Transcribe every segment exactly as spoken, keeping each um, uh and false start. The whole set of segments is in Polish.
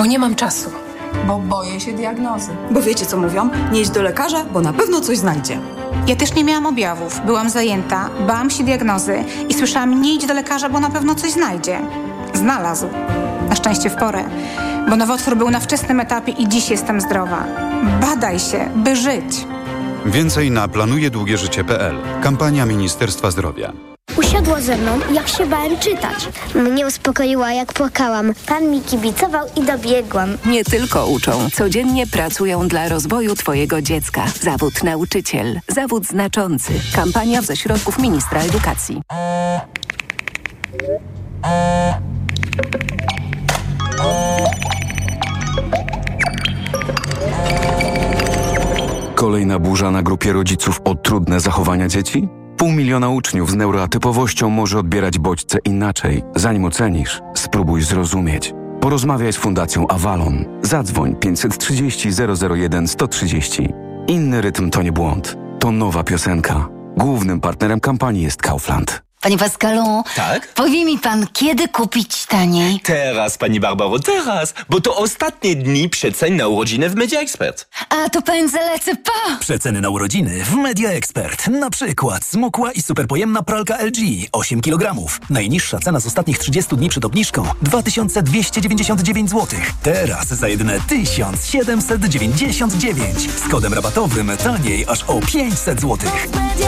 Bo nie mam czasu. Bo boję się diagnozy. Bo wiecie, co mówią? Nie idź do lekarza, bo na pewno coś znajdzie. Ja też nie miałam objawów. Byłam zajęta, bałam się diagnozy i słyszałam, nie idź do lekarza, bo na pewno coś znajdzie. Znalazł. Na szczęście w porę. Bo nowotwór był na wczesnym etapie i dziś jestem zdrowa. Badaj się, by żyć. Więcej na planuje długie życie kropka p l. Kampania Ministerstwa Zdrowia. Usiadła ze mną, jak się bałem czytać. Mnie uspokoiła, jak płakałam. Pan mi kibicował i dobiegłam. Nie tylko uczą, codziennie pracują dla rozwoju Twojego dziecka. Zawód nauczyciel. Zawód znaczący. Kampania ze środków Ministra Edukacji. Kolejna burza na grupie rodziców o trudne zachowania dzieci? Pół miliona uczniów z neuroatypowością może odbierać bodźce inaczej. Zanim ocenisz, spróbuj zrozumieć. Porozmawiaj z Fundacją Avalon. Zadzwoń pięćset trzydzieści zero zero jeden sto trzydzieści. Inny rytm to nie błąd. To nowa piosenka. Głównym partnerem kampanii jest Kaufland. Panie Pascalu, tak? Powie mi pan, kiedy kupić taniej? Teraz, pani Barbaro, teraz, bo to ostatnie dni przecen na urodziny w Media Expert. A to pędzę lecę pa! Przeceny na urodziny w Media Expert. Na przykład smukła i superpojemna pralka L G osiem kilogramów. Najniższa cena z ostatnich trzydziestu dni przed obniżką dwa tysiące dwieście dziewięćdziesiąt dziewięć złotych. Teraz za jedyne tysiąc siedemset dziewięćdziesiąt dziewięć. Z kodem rabatowym taniej aż o pięćset złotych.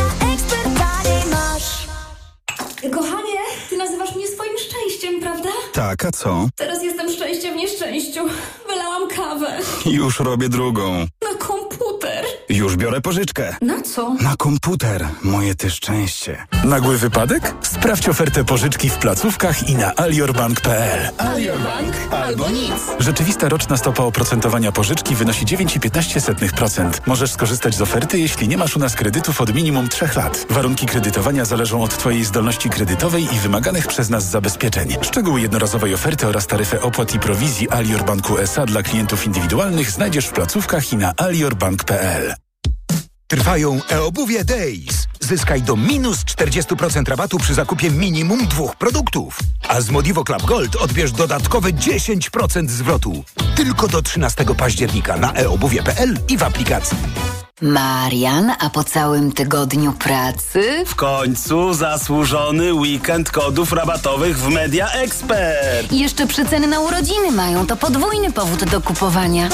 Kochanie, ty nazywasz mnie swoim szczęściem, prawda? Tak, a co? Teraz jestem szczęściem w nieszczęściu. Wylałam kawę. Już robię drugą. Na komputer. Już biorę pożyczkę. Na co? Na komputer. Moje ty szczęście. Nagły wypadek? Sprawdź ofertę pożyczki w placówkach i na aliorbank kropka p l. Alior Bank albo nic. Rzeczywista roczna stopa oprocentowania pożyczki wynosi dziewięć przecinek piętnaście procent. Możesz skorzystać z oferty, jeśli nie masz u nas kredytów od minimum trzech lat. Warunki kredytowania zależą od twojej zdolności kredytowej i wymaganych przez nas zabezpieczeń. Szczegóły jednorazowej oferty oraz taryfę opłat i prowizji Alior Banku S A dla klientów indywidualnych znajdziesz w placówkach i na aliorbank kropka p l. Trwają e-obuwie Days. Zyskaj do minus czterdzieści procent rabatu przy zakupie minimum dwóch produktów. A z Modivo Club Gold odbierz dodatkowe dziesięć procent zwrotu. Tylko do trzynastego października na e obuwie kropka p l i w aplikacji. Marian, a po całym tygodniu pracy? W końcu zasłużony weekend kodów rabatowych w Media Expert. I jeszcze przeceny na urodziny mają, to podwójny powód do kupowania.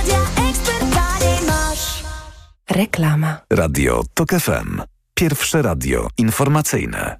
Reklama. Radio Tok F M. Pierwsze radio informacyjne.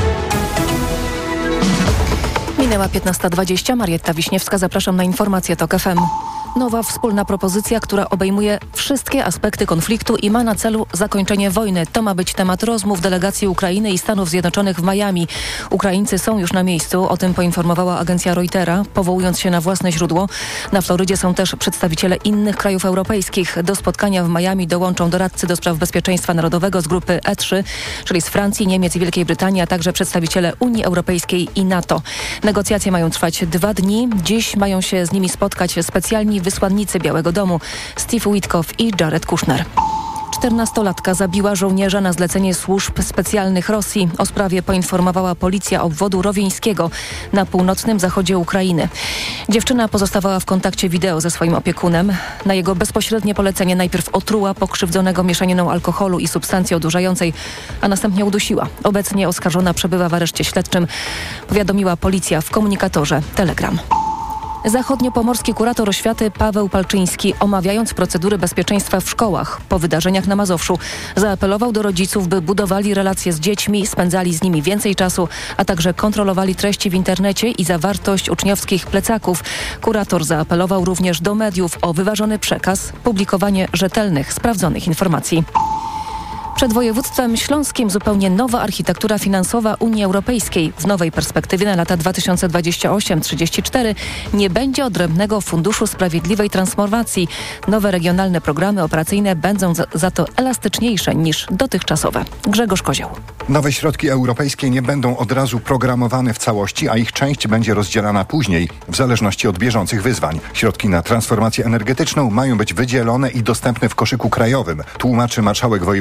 Minęła piętnasta dwadzieścia. Marietta Wiśniewska. Zapraszam na informacje Tok F M. Nowa wspólna propozycja, która obejmuje wszystkie aspekty konfliktu i ma na celu zakończenie wojny. To ma być temat rozmów delegacji Ukrainy i Stanów Zjednoczonych w Miami. Ukraińcy są już na miejscu, o tym poinformowała agencja Reutera, powołując się na własne źródło. Na Florydzie są też przedstawiciele innych krajów europejskich. Do spotkania w Miami dołączą doradcy do spraw bezpieczeństwa narodowego z grupy E trzy, czyli z Francji, Niemiec i Wielkiej Brytanii, a także przedstawiciele Unii Europejskiej i NATO. Negocjacje mają trwać dwa dni. Dziś mają się z nimi spotkać specjalni wysłannicy Białego Domu Steve Witkoff i Jared Kushner. czternastolatka zabiła żołnierza na zlecenie służb specjalnych Rosji. O sprawie poinformowała policja obwodu rowieńskiego na północnym zachodzie Ukrainy. Dziewczyna pozostawała w kontakcie wideo ze swoim opiekunem. Na jego bezpośrednie polecenie najpierw otruła pokrzywdzonego mieszaniną alkoholu i substancji odurzającej, a następnie udusiła. Obecnie oskarżona przebywa w areszcie śledczym, powiadomiła policja w komunikatorze Telegram. Zachodniopomorski kurator oświaty Paweł Palczyński, omawiając procedury bezpieczeństwa w szkołach po wydarzeniach na Mazowszu, zaapelował do rodziców, by budowali relacje z dziećmi, spędzali z nimi więcej czasu, a także kontrolowali treści w internecie i zawartość uczniowskich plecaków. Kurator zaapelował również do mediów o wyważony przekaz, publikowanie rzetelnych, sprawdzonych informacji. Przed województwem śląskim zupełnie nowa architektura finansowa Unii Europejskiej. W nowej perspektywie na lata dwa tysiące dwudziesty ósmy do trzydziestego czwartego nie będzie odrębnego Funduszu Sprawiedliwej Transformacji. Nowe regionalne programy operacyjne będą za, za to elastyczniejsze niż dotychczasowe. Grzegorz Kozioł. Nowe środki europejskie nie będą od razu programowane w całości, a ich część będzie rozdzielana później, w zależności od bieżących wyzwań. Środki na transformację energetyczną mają być wydzielone i dostępne w koszyku krajowym, tłumaczy marszałek województwa śląskiego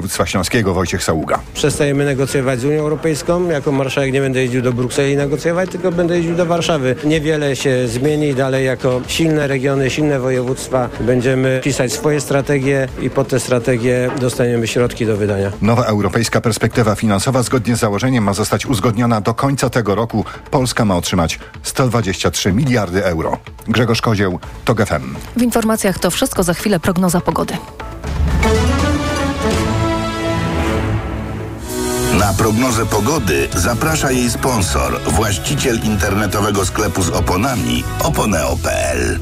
Szymańskiego, Wojciech Saługa. Przestajemy negocjować z Unią Europejską. Jako marszałek nie będę jeździł do Brukseli negocjować, tylko będę jeździł do Warszawy. Niewiele się zmieni. Dalej jako silne regiony, silne województwa będziemy pisać swoje strategie i pod te strategie dostaniemy środki do wydania. Nowa europejska perspektywa finansowa zgodnie z założeniem ma zostać uzgodniona do końca tego roku. Polska ma otrzymać sto dwadzieścia trzy miliardy euro. Grzegorz Kozieł, TOG F M. W informacjach to wszystko, za chwilę prognoza pogody. Na prognozę pogody zaprasza jej sponsor, właściciel internetowego sklepu z oponami oponeo kropka pe el.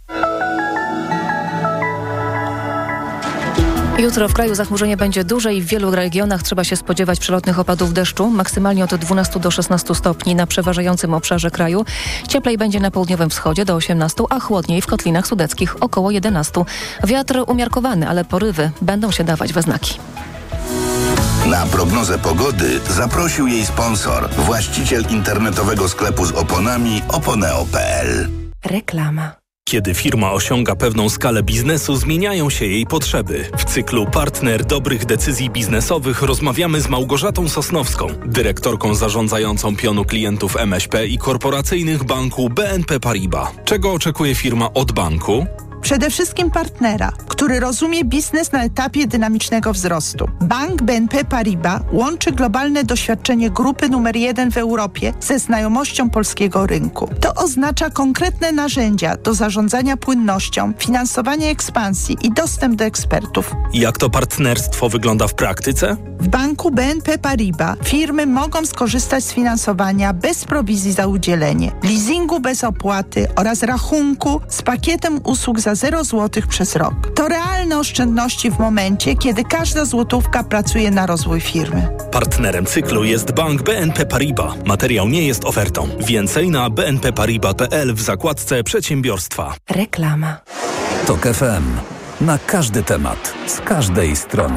Jutro w kraju zachmurzenie będzie duże i w wielu regionach trzeba się spodziewać przelotnych opadów deszczu, maksymalnie od dwunastu do szesnastu stopni na przeważającym obszarze kraju. Cieplej będzie na południowym wschodzie do osiemnastu, a chłodniej w kotlinach sudeckich około jedenastu. Wiatr umiarkowany, ale porywy będą się dawać we znaki. Na prognozę pogody zaprosił jej sponsor, właściciel internetowego sklepu z oponami oponeo kropka pe el. Reklama. Kiedy firma osiąga pewną skalę biznesu, zmieniają się jej potrzeby. W cyklu Partner dobrych decyzji biznesowych rozmawiamy z Małgorzatą Sosnowską, dyrektorką zarządzającą pionu klientów em es pe i korporacyjnych banku B N P Paribas. Czego oczekuje firma od banku? Przede wszystkim partnera, który rozumie biznes na etapie dynamicznego wzrostu. Bank B N P Paribas łączy globalne doświadczenie grupy numer jeden w Europie ze znajomością polskiego rynku. To oznacza konkretne narzędzia do zarządzania płynnością, finansowania ekspansji i dostęp do ekspertów. Jak to partnerstwo wygląda w praktyce? W banku B N P Paribas firmy mogą skorzystać z finansowania bez prowizji za udzielenie, leasingu bez opłaty oraz rachunku z pakietem usług za zero złotych przez rok. To realne oszczędności w momencie, kiedy każda złotówka pracuje na rozwój firmy. Partnerem cyklu jest bank B N P Paribas. Materiał nie jest ofertą. Więcej na b n p paribas kropka pe el w zakładce Przedsiębiorstwa. Reklama. TOG F M. Na każdy temat, z każdej strony.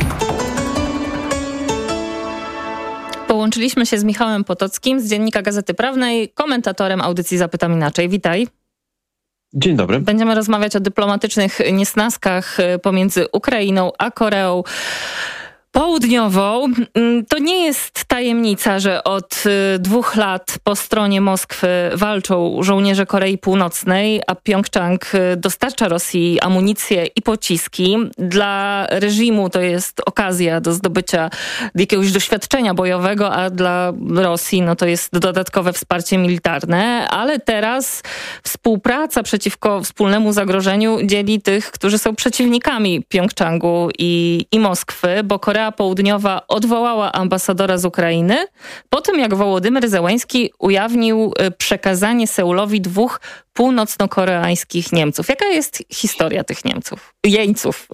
Połączyliśmy się z Michałem Potockim z Dziennika Gazety Prawnej, komentatorem audycji Zapytam Inaczej. Witaj. Dzień dobry. Będziemy rozmawiać o dyplomatycznych niesnaskach pomiędzy Ukrainą a Koreą Południową. To nie jest tajemnica, że od dwóch lat po stronie Moskwy walczą żołnierze Korei Północnej, a Pjongczang dostarcza Rosji amunicję i pociski. Dla reżimu to jest okazja do zdobycia jakiegoś doświadczenia bojowego, a dla Rosji no to jest dodatkowe wsparcie militarne. Ale teraz współpraca przeciwko wspólnemu zagrożeniu dzieli tych, którzy są przeciwnikami Pjongczangu i, i Moskwy, bo Korea Południowa odwołała ambasadora z Ukrainy po tym, jak Wołodymyr Zełenski ujawnił przekazanie Seulowi dwóch północno-koreańskich Niemców. Jaka jest historia tych Niemców? Jeńców.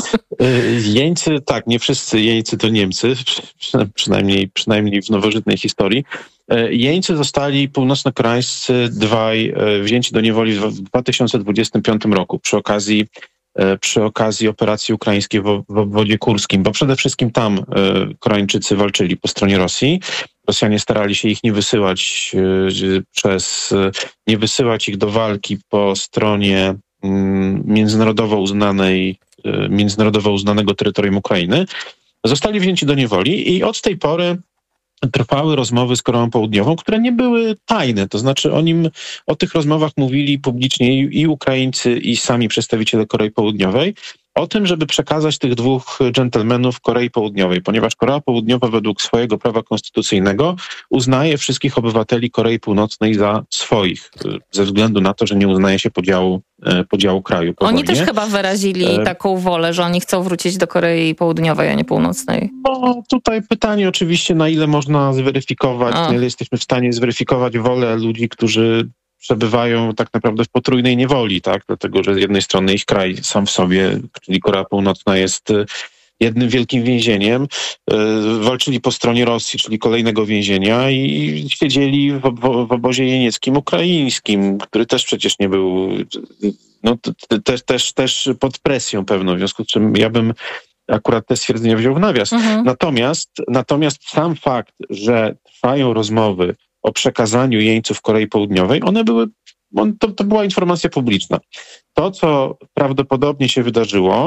Jeńcy, tak, nie wszyscy jeńcy to Niemcy, przynajmniej, przynajmniej w nowożytnej historii. Jeńcy zostali północno-koreańscy dwaj wzięci do niewoli w dwa tysiące dwudziestym piątym roku przy okazji przy okazji operacji ukraińskiej w, w obwodzie kurskim, bo przede wszystkim tam Koreańczycy walczyli po stronie Rosji. Rosjanie starali się ich nie wysyłać przez, nie wysyłać ich do walki po stronie międzynarodowo uznanej, międzynarodowo uznanego terytorium Ukrainy. Zostali wzięci do niewoli i od tej pory trwały rozmowy z Koreą Południową, które nie były tajne. To znaczy o nim, o tych rozmowach mówili publicznie i, i Ukraińcy, i sami przedstawiciele Korei Południowej, o tym, żeby przekazać tych dwóch dżentelmenów Korei Południowej, ponieważ Korea Południowa według swojego prawa konstytucyjnego uznaje wszystkich obywateli Korei Północnej za swoich, ze względu na to, że nie uznaje się podziału, podziału kraju po Oni wojnie. też chyba wyrazili e... taką wolę, że oni chcą wrócić do Korei Południowej, a nie Północnej. No tutaj pytanie oczywiście, na ile można zweryfikować, a. na ile jesteśmy w stanie zweryfikować wolę ludzi, którzy przebywają tak naprawdę w potrójnej niewoli, tak? Dlatego, że z jednej strony ich kraj sam w sobie, czyli Korea Północna, jest jednym wielkim więzieniem. Walczyli po stronie Rosji, czyli kolejnego więzienia, i siedzieli w, w, w obozie jenieckim ukraińskim, który też przecież nie był, no też, też, też pod presją pewną, w związku z czym ja bym akurat te stwierdzenia wziął w nawias. Mhm. Natomiast, natomiast sam fakt, że trwają rozmowy o przekazaniu jeńców Korei Południowej, one były, to, to była informacja publiczna. To, co prawdopodobnie się wydarzyło,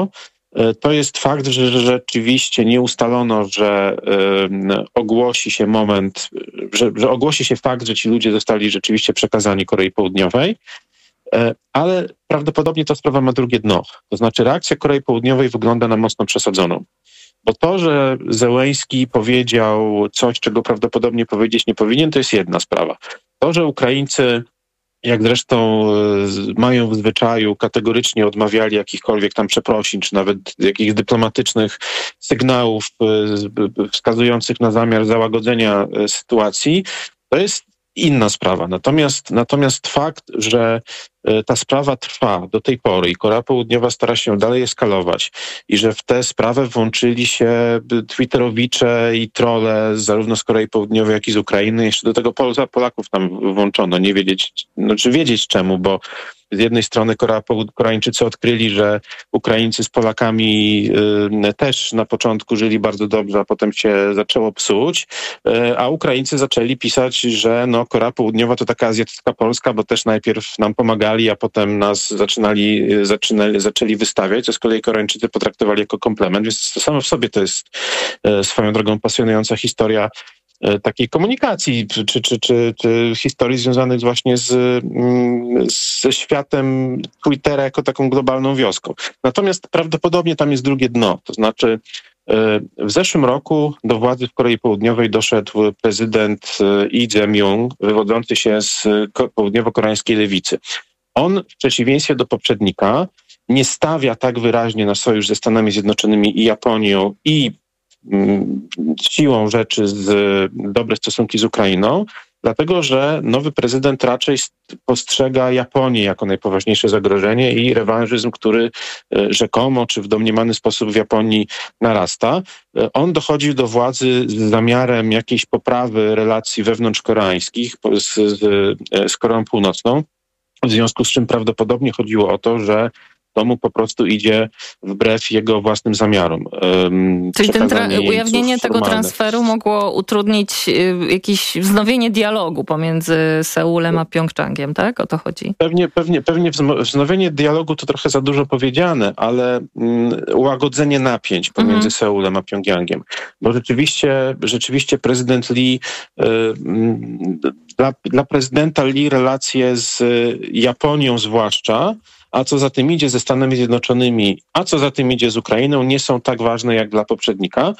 to jest fakt, że rzeczywiście nie ustalono, że ogłosi się moment, że, że ogłosi się fakt, że ci ludzie zostali rzeczywiście przekazani Korei Południowej, ale prawdopodobnie ta sprawa ma drugie dno. To znaczy reakcja Korei Południowej wygląda na mocno przesadzoną. Bo to, że Zełenski powiedział coś, czego prawdopodobnie powiedzieć nie powinien, to jest jedna sprawa. To, że Ukraińcy, jak zresztą mają w zwyczaju, kategorycznie odmawiali jakichkolwiek tam przeprosin, czy nawet jakichś dyplomatycznych sygnałów wskazujących na zamiar załagodzenia sytuacji, to jest inna sprawa. Natomiast, natomiast fakt, że ta sprawa trwa do tej pory i Korea Południowa stara się dalej eskalować i że w tę sprawę włączyli się twitterowicze i trolle zarówno z Korei Południowej, jak i z Ukrainy. Jeszcze do tego Pol- Polaków tam włączono. Nie wiedzieć, no czy wiedzieć czemu, bo z jednej strony Korea, Koreańczycy odkryli, że Ukraińcy z Polakami y, też na początku żyli bardzo dobrze, a potem się zaczęło psuć, y, a Ukraińcy zaczęli pisać, że no, Korea Południowa to taka azjatycka Polska, bo też najpierw nam pomagali, a potem nas zaczynali, zaczynali, zaczęli wystawiać, co z kolei Koreańczycy potraktowali jako komplement, więc to samo w sobie to jest y, swoją drogą pasjonująca historia takiej komunikacji, czy, czy, czy, czy, czy historii związanych właśnie z, ze światem Twittera jako taką globalną wioską. Natomiast prawdopodobnie tam jest drugie dno. To znaczy w zeszłym roku do władzy w Korei Południowej doszedł prezydent Lee Jae-myung, wywodzący się z południowo-koreańskiej lewicy. On w przeciwieństwie do poprzednika nie stawia tak wyraźnie na sojusz ze Stanami Zjednoczonymi i Japonią i siłą rzeczy z dobre stosunki z Ukrainą, dlatego że nowy prezydent raczej postrzega Japonię jako najpoważniejsze zagrożenie i rewanżyzm, który rzekomo czy w domniemany sposób w Japonii narasta. On dochodził do władzy z zamiarem jakiejś poprawy relacji wewnątrzkoreańskich z, z, z Koreą Północną, w związku z czym prawdopodobnie chodziło o to, że to mu po prostu idzie wbrew jego własnym zamiarom. Um, Czyli ten tra- ujawnienie tego formalne. transferu mogło utrudnić y, jakieś wznowienie dialogu pomiędzy Seulem a Pjongczangiem, tak? O to chodzi? Pewnie, pewnie, pewnie wznowienie dialogu to trochę za dużo powiedziane, ale um, ułagodzenie napięć pomiędzy mhm. Seulem a Pjongjangiem. Bo rzeczywiście, rzeczywiście prezydent Lee, y, dla, dla prezydenta Lee relacje z Japonią zwłaszcza, a co za tym idzie ze Stanami Zjednoczonymi, a co za tym idzie z Ukrainą, nie są tak ważne jak dla poprzednika.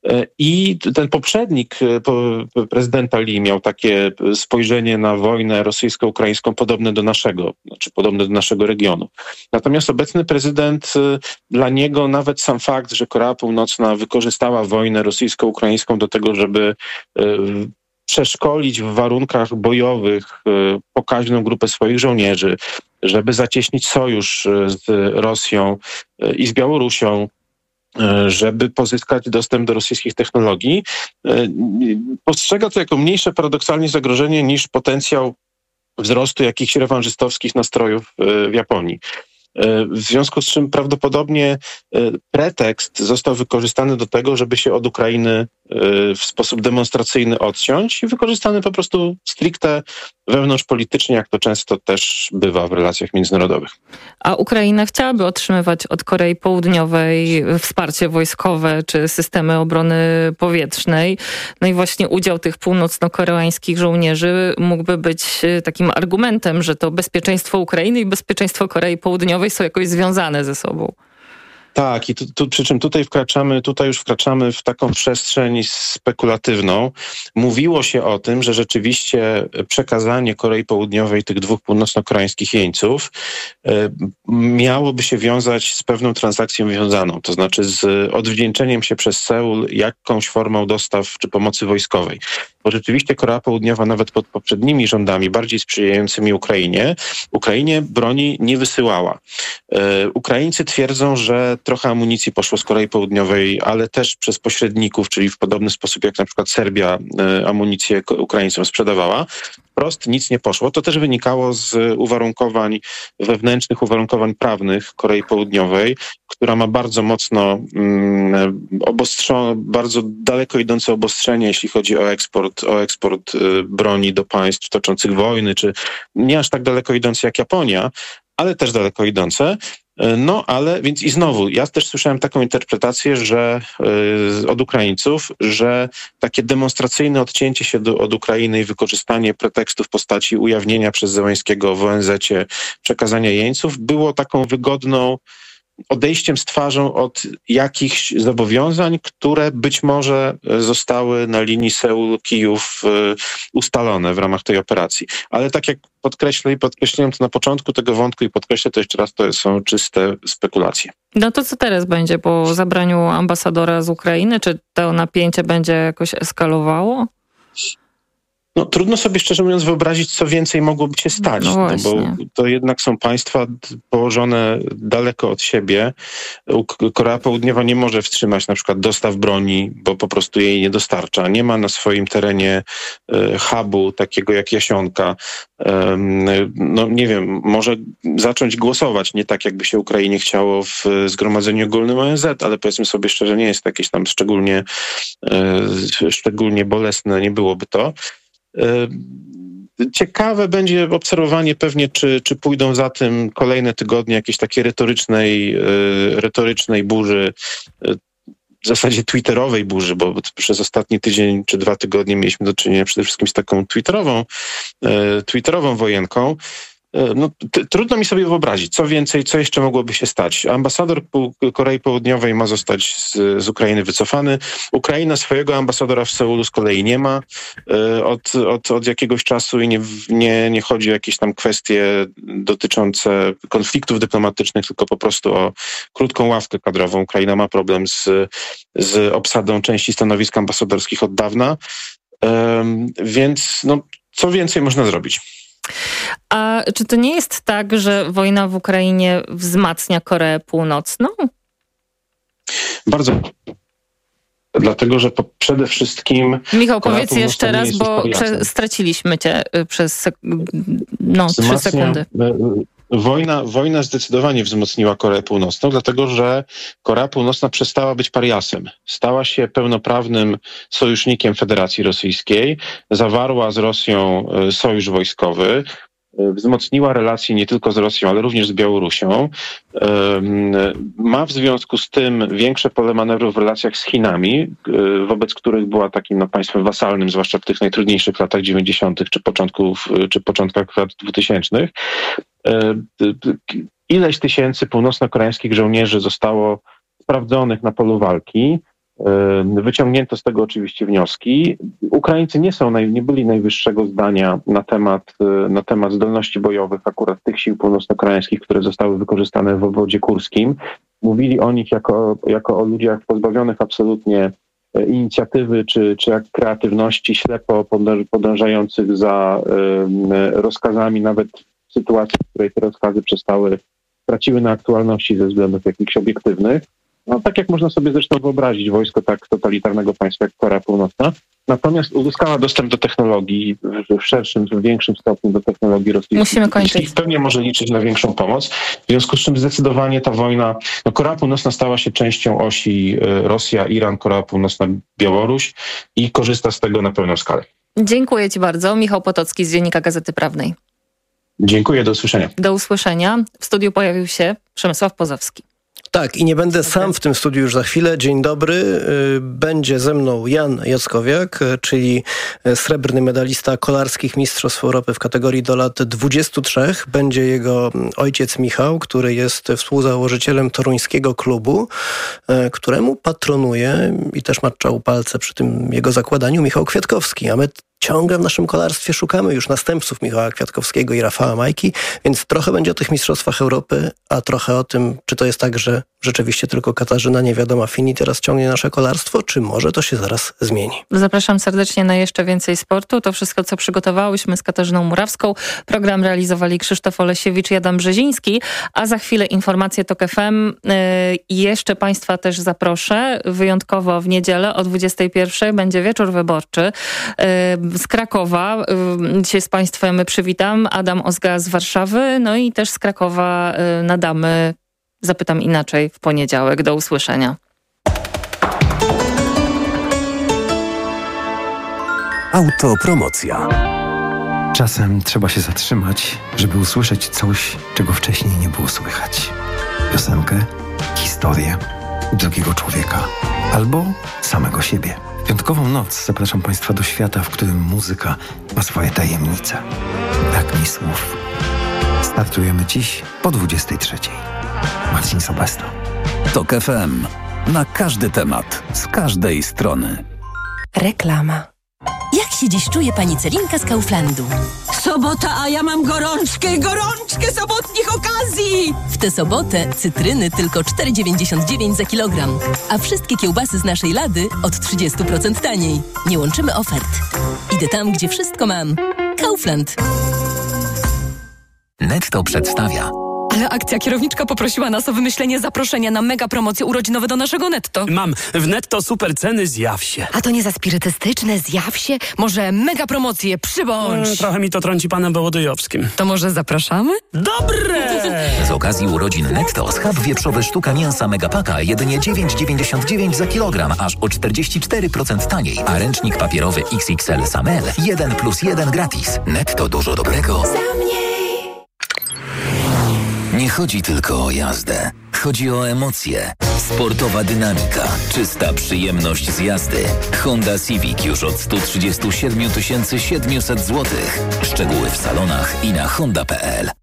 I ten poprzednik prezydenta Lee miał takie spojrzenie na wojnę rosyjsko-ukraińską podobne do naszego, znaczy podobne do naszego regionu. Natomiast obecny prezydent, dla niego nawet sam fakt, że Korea Północna wykorzystała wojnę rosyjsko-ukraińską do tego, żeby przeszkolić w warunkach bojowych pokaźną grupę swoich żołnierzy, żeby zacieśnić sojusz z Rosją i z Białorusią, żeby pozyskać dostęp do rosyjskich technologii, postrzega to jako mniejsze paradoksalnie zagrożenie niż potencjał wzrostu jakichś rewanżystowskich nastrojów w Japonii. W związku z czym prawdopodobnie pretekst został wykorzystany do tego, żeby się od Ukrainy w sposób demonstracyjny odciąć i wykorzystany po prostu stricte wewnątrzpolitycznie, jak to często też bywa w relacjach międzynarodowych. A Ukraina chciałaby otrzymywać od Korei Południowej wsparcie wojskowe czy systemy obrony powietrznej. No i właśnie udział tych północno-koreańskich żołnierzy mógłby być takim argumentem, że to bezpieczeństwo Ukrainy i bezpieczeństwo Korei Południowej są jakoś związane ze sobą. Tak, i tu, tu, przy czym tutaj wkraczamy, tutaj już wkraczamy w taką przestrzeń spekulatywną. Mówiło się o tym, że rzeczywiście przekazanie Korei Południowej tych dwóch północno-koreańskich jeńców y, miałoby się wiązać z pewną transakcją wiązaną, to znaczy z odwdzięczeniem się przez Seul jakąś formą dostaw czy pomocy wojskowej. Bo rzeczywiście Korea Południowa nawet pod poprzednimi rządami, bardziej sprzyjającymi Ukrainie, Ukrainie broni nie wysyłała. Y, Ukraińcy twierdzą, że trochę amunicji poszło z Korei Południowej, ale też przez pośredników, czyli w podobny sposób jak na przykład Serbia y, amunicję Ukraińcom sprzedawała. Wprost nic nie poszło. To też wynikało z uwarunkowań wewnętrznych, uwarunkowań prawnych Korei Południowej, która ma bardzo mocno mm, obostrzone, bardzo daleko idące obostrzenie, jeśli chodzi o eksport, o eksport y, broni do państw toczących wojny, czy nie aż tak daleko idące jak Japonia, ale też daleko idące. No, ale więc i znowu, ja też słyszałem taką interpretację, że y, od Ukraińców, że takie demonstracyjne odcięcie się do, od Ukrainy i wykorzystanie pretekstu w postaci ujawnienia przez Zełańskiego w O N Z-cie przekazania jeńców było taką wygodną odejściem z twarzą od jakichś zobowiązań, które być może zostały na linii Seul-Kijów ustalone w ramach tej operacji. Ale tak jak podkreślę i podkreśliłem to na początku tego wątku i podkreślę to jeszcze raz, to są czyste spekulacje. No to co teraz będzie po zabraniu ambasadora z Ukrainy? Czy to napięcie będzie jakoś eskalowało? No, trudno sobie szczerze mówiąc wyobrazić, co więcej mogłoby się stać, no no bo to jednak są państwa położone daleko od siebie. Korea Południowa nie może wstrzymać na przykład dostaw broni, bo po prostu jej nie dostarcza. Nie ma na swoim terenie e, hubu takiego jak Jasionka. E, no nie wiem, może zacząć głosować, nie tak jakby się Ukrainie chciało w Zgromadzeniu Ogólnym O N Z, ale powiedzmy sobie szczerze, nie jest to jakieś tam szczególnie, e, szczególnie bolesne, nie byłoby to. Ciekawe będzie obserwowanie pewnie, czy, czy pójdą za tym kolejne tygodnie jakiejś takiej retorycznej, retorycznej burzy, w zasadzie twitterowej burzy, bo przez ostatni tydzień czy dwa tygodnie mieliśmy do czynienia przede wszystkim z taką twitterową, twitterową wojenką. No, t- trudno mi sobie wyobrazić, co więcej, co jeszcze mogłoby się stać. Ambasador Korei Południowej ma zostać z, z Ukrainy wycofany. Ukraina swojego ambasadora w Seulu z kolei nie ma y, od, od, od jakiegoś czasu i nie, nie, nie chodzi o jakieś tam kwestie dotyczące konfliktów dyplomatycznych, tylko po prostu o krótką ławkę kadrową. Ukraina ma problem z, z obsadą części stanowisk ambasadorskich od dawna, y, więc no, co więcej można zrobić? A czy to nie jest tak, że wojna w Ukrainie wzmacnia Koreę Północną? Bardzo. Dlatego, że po, przede wszystkim... Michał, powiedz jeszcze raz, bo prze, straciliśmy cię przez sek- no, trzy sekundy. Wojna, wojna zdecydowanie wzmocniła Koreę Północną, dlatego że Korea Północna przestała być pariasem. Stała się pełnoprawnym sojusznikiem Federacji Rosyjskiej, zawarła z Rosją sojusz wojskowy, wzmocniła relacje nie tylko z Rosją, ale również z Białorusią. Ma w związku z tym większe pole manewru w relacjach z Chinami, wobec których była takim no, państwem wasalnym, zwłaszcza w tych najtrudniejszych latach dziewięćdziesiątych czy początków, czy początkach lat dwutysięcznych. Ileś tysięcy północno-koreańskich żołnierzy zostało sprawdzonych na polu walki. Wyciągnięto z tego oczywiście wnioski. Ukraińcy nie są, nie byli najwyższego zdania na temat, na temat zdolności bojowych akurat tych sił północno-koreańskich, które zostały wykorzystane w obwodzie kurskim. Mówili o nich jako, jako o ludziach pozbawionych absolutnie inicjatywy czy, czy jak kreatywności, ślepo podążających za rozkazami, nawet w sytuacji, w której te rozkazy przestały, traciły na aktualności ze względów jakichś obiektywnych. No tak jak można sobie zresztą wyobrazić wojsko tak totalitarnego państwa jak Korea Północna. Natomiast uzyskała dostęp do technologii w szerszym, w większym stopniu do technologii rosyjskich. Musimy kończyć. Pewnie może liczyć na większą pomoc. W związku z czym zdecydowanie ta wojna, no Korea Północna stała się częścią osi Rosja, Iran, Korea Północna, Białoruś i korzysta z tego na pełną skalę. Dziękuję Ci bardzo. Michał Potocki z Dziennika Gazety Prawnej. Dziękuję, do usłyszenia. Do usłyszenia. W studiu pojawił się Przemysław Pozowski. Tak, i nie będę sam w tym studiu już za chwilę. Dzień dobry. Będzie ze mną Jan Jackowiak, czyli srebrny medalista kolarskich Mistrzostw Europy w kategorii do lat dwudziestu trzech. Będzie jego ojciec Michał, który jest współzałożycielem toruńskiego klubu, któremu patronuje i też maczał palce przy tym jego zakładaniu Michał Kwiatkowski. A my ciągle w naszym kolarstwie szukamy już następców Michała Kwiatkowskiego i Rafała Majki, więc trochę będzie o tych Mistrzostwach Europy, a trochę o tym, czy to jest tak, że rzeczywiście tylko Katarzyna Niewiadoma Fini teraz ciągnie nasze kolarstwo, czy może to się zaraz zmieni. Zapraszam serdecznie na jeszcze więcej sportu. To wszystko, co przygotowałyśmy z Katarzyną Murawską. Program realizowali Krzysztof Olesiewicz i Adam Brzeziński, a za chwilę informacje TOK F M. I yy, jeszcze Państwa też zaproszę. Wyjątkowo w niedzielę o dwudziestej pierwszej będzie wieczór wyborczy. Yy, z Krakowa. Yy, dzisiaj z Państwem przywitam Adam Ozga z Warszawy, no i też z Krakowa yy, nadamy Zapytam inaczej w poniedziałek. Do usłyszenia. Autopromocja. Czasem trzeba się zatrzymać, żeby usłyszeć coś, czego wcześniej nie było słychać. historię drugiego człowieka albo samego siebie. W piątkową noc zapraszam Państwa do świata, w którym muzyka ma swoje tajemnice. Brak mi słów. Startujemy dziś po dwudziestej trzeciej. Marcin Sobesta. Tok F M. Na każdy temat, z każdej strony. Reklama. Jak się dziś czuje pani Celinka z Kauflandu? Sobota, a ja mam gorączkę i gorączkę sobotnich okazji! W tę sobotę cytryny tylko cztery dziewięćdziesiąt dziewięć za kilogram, a wszystkie kiełbasy z naszej lady od trzydzieści procent taniej. Nie łączymy ofert. Idę tam, gdzie wszystko mam. Kaufland. Netto przedstawia. Ale akcja kierowniczka poprosiła nas o wymyślenie zaproszenia na mega promocje urodzinowe do naszego Netto. Mam. W Netto super ceny, zjaw się. A to nie za spirytystyczne, zjaw się? Może mega promocje, przybądź. E, trochę mi to trąci panem Wołodyjowskim. To może zapraszamy? Dobre! Z okazji urodzin Netto schab wieprzowy sztuka mięsa Megapaka jedynie dziewięć dziewięćdziesiąt dziewięć za kilogram, aż o czterdzieści cztery procent taniej. A ręcznik papierowy X X L Samel jeden plus jeden gratis. Netto dużo dobrego. Nie chodzi tylko o jazdę. Chodzi o emocje. Sportowa dynamika. Czysta przyjemność z jazdy. Honda Civic już od sto trzydzieści siedem tysięcy siedemset złotych. Szczegóły w salonach i na honda kropka p l.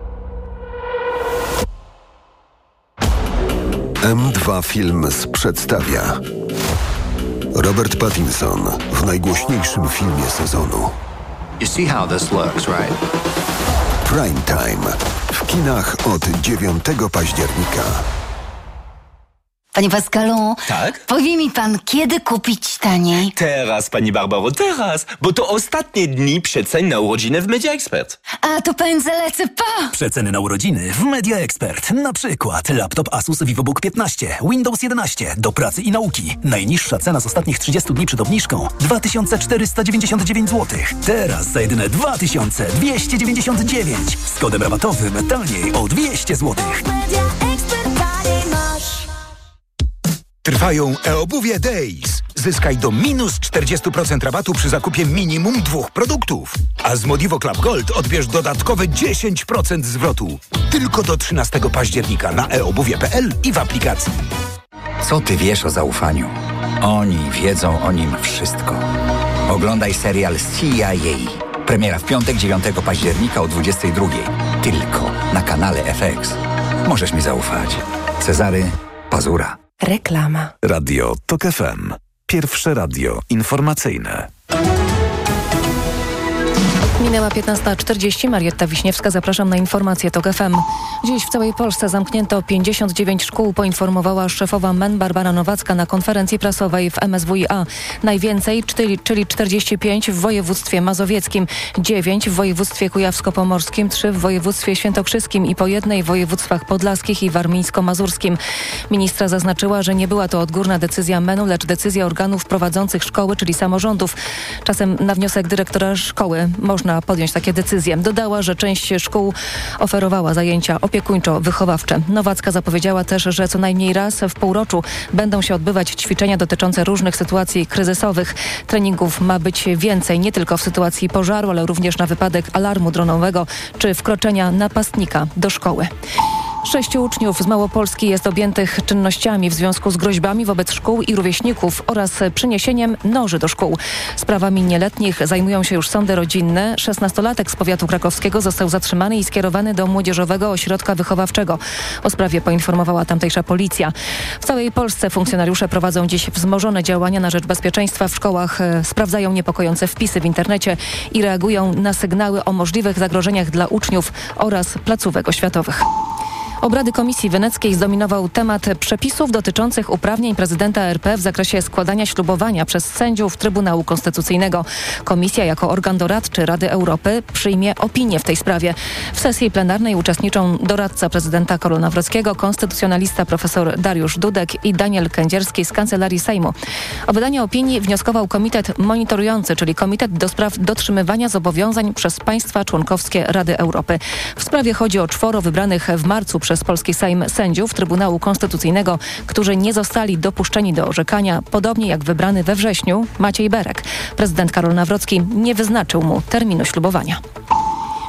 M dwa Films przedstawia Robert Pattinson w najgłośniejszym filmie sezonu. You see how this looks, right? Prime Time w kinach od dziewiątego października. Panie Pascalu, tak? Powie mi pan, kiedy kupić taniej? Teraz, pani Barbaro, teraz, bo to ostatnie dni przecen na urodziny w Media Expert. A to pędzę, lecę, pa! Przeceny na urodziny w Media Expert. Na przykład laptop Asus VivoBook piętnaście, Windows jedenaście, do pracy i nauki. Najniższa cena z ostatnich trzydziestu dni przed obniżką dwa tysiące czterysta dziewięćdziesiąt dziewięć złotych. Teraz za jedyne dwa tysiące dwieście dziewięćdziesiąt dziewięć. Z kodem rabatowym taniej o dwieście złotych. Trwają e-obuwie Days. Zyskaj do minus czterdzieści procent rabatu przy zakupie minimum dwóch produktów. A z Modivo Club Gold odbierz dodatkowe dziesięć procent zwrotu. Tylko do trzynastego października na e obuwie kropka p l i w aplikacji. Co ty wiesz o zaufaniu? Oni wiedzą o nim wszystko. Oglądaj serial C I A. Premiera w piątek, dziewiątego października o dwudziestej drugiej. Tylko na kanale F X. Możesz mi zaufać. Cezary Pazura. Reklama. Radio Tok F M. Pierwsze radio informacyjne. Minęła piętnasta czterdzieści. Marietta Wiśniewska, zapraszam na informacje Tok F M. Dziś w całej Polsce zamknięto pięćdziesiąt dziewięć szkół, poinformowała szefowa M E N Barbara Nowacka na konferencji prasowej w M S W i A. Najwięcej, czyli czterdzieści pięć w województwie mazowieckim, dziewięć w województwie kujawsko-pomorskim, trzy w województwie świętokrzyskim i po jednej w województwach podlaskich i warmińsko-mazurskim. Ministra zaznaczyła, że nie była to odgórna decyzja M E N-u, lecz decyzja organów prowadzących szkoły, czyli samorządów. Czasem na wniosek dyrektora szkoły można podjąć takie decyzje. Dodała, że część szkół oferowała zajęcia opiekuńczo-wychowawcze. Nowacka zapowiedziała też, że co najmniej raz w półroczu będą się odbywać ćwiczenia dotyczące różnych sytuacji kryzysowych. Treningów ma być więcej, nie tylko w sytuacji pożaru, ale również na wypadek alarmu dronowego czy wkroczenia napastnika do szkoły. Sześciu uczniów z Małopolski jest objętych czynnościami w związku z groźbami wobec szkół i rówieśników oraz przyniesieniem noży do szkół. Sprawami nieletnich zajmują się już sądy rodzinne. Szesnastolatek z powiatu krakowskiego został zatrzymany i skierowany do Młodzieżowego Ośrodka Wychowawczego. O sprawie poinformowała tamtejsza policja. W całej Polsce funkcjonariusze prowadzą dziś wzmożone działania na rzecz bezpieczeństwa w szkołach, sprawdzają niepokojące wpisy w internecie i reagują na sygnały o możliwych zagrożeniach dla uczniów oraz placówek oświatowych. Obrady Komisji Weneckiej zdominował temat przepisów dotyczących uprawnień prezydenta R P w zakresie składania ślubowania przez sędziów Trybunału Konstytucyjnego. Komisja jako organ doradczy Rady Europy przyjmie opinię w tej sprawie. W sesji plenarnej uczestniczą doradca prezydenta Karola Nawrockiego, konstytucjonalista profesor Dariusz Dudek i Daniel Kędzierski z Kancelarii Sejmu. O wydanie opinii wnioskował Komitet Monitorujący, czyli Komitet do spraw dotrzymywania zobowiązań przez państwa członkowskie Rady Europy. W sprawie chodzi o czworo wybranych w marcu przez przez polski Sejm sędziów Trybunału Konstytucyjnego, którzy nie zostali dopuszczeni do orzekania, podobnie jak wybrany we wrześniu Maciej Berek. Prezydent Karol Nawrocki nie wyznaczył mu terminu ślubowania.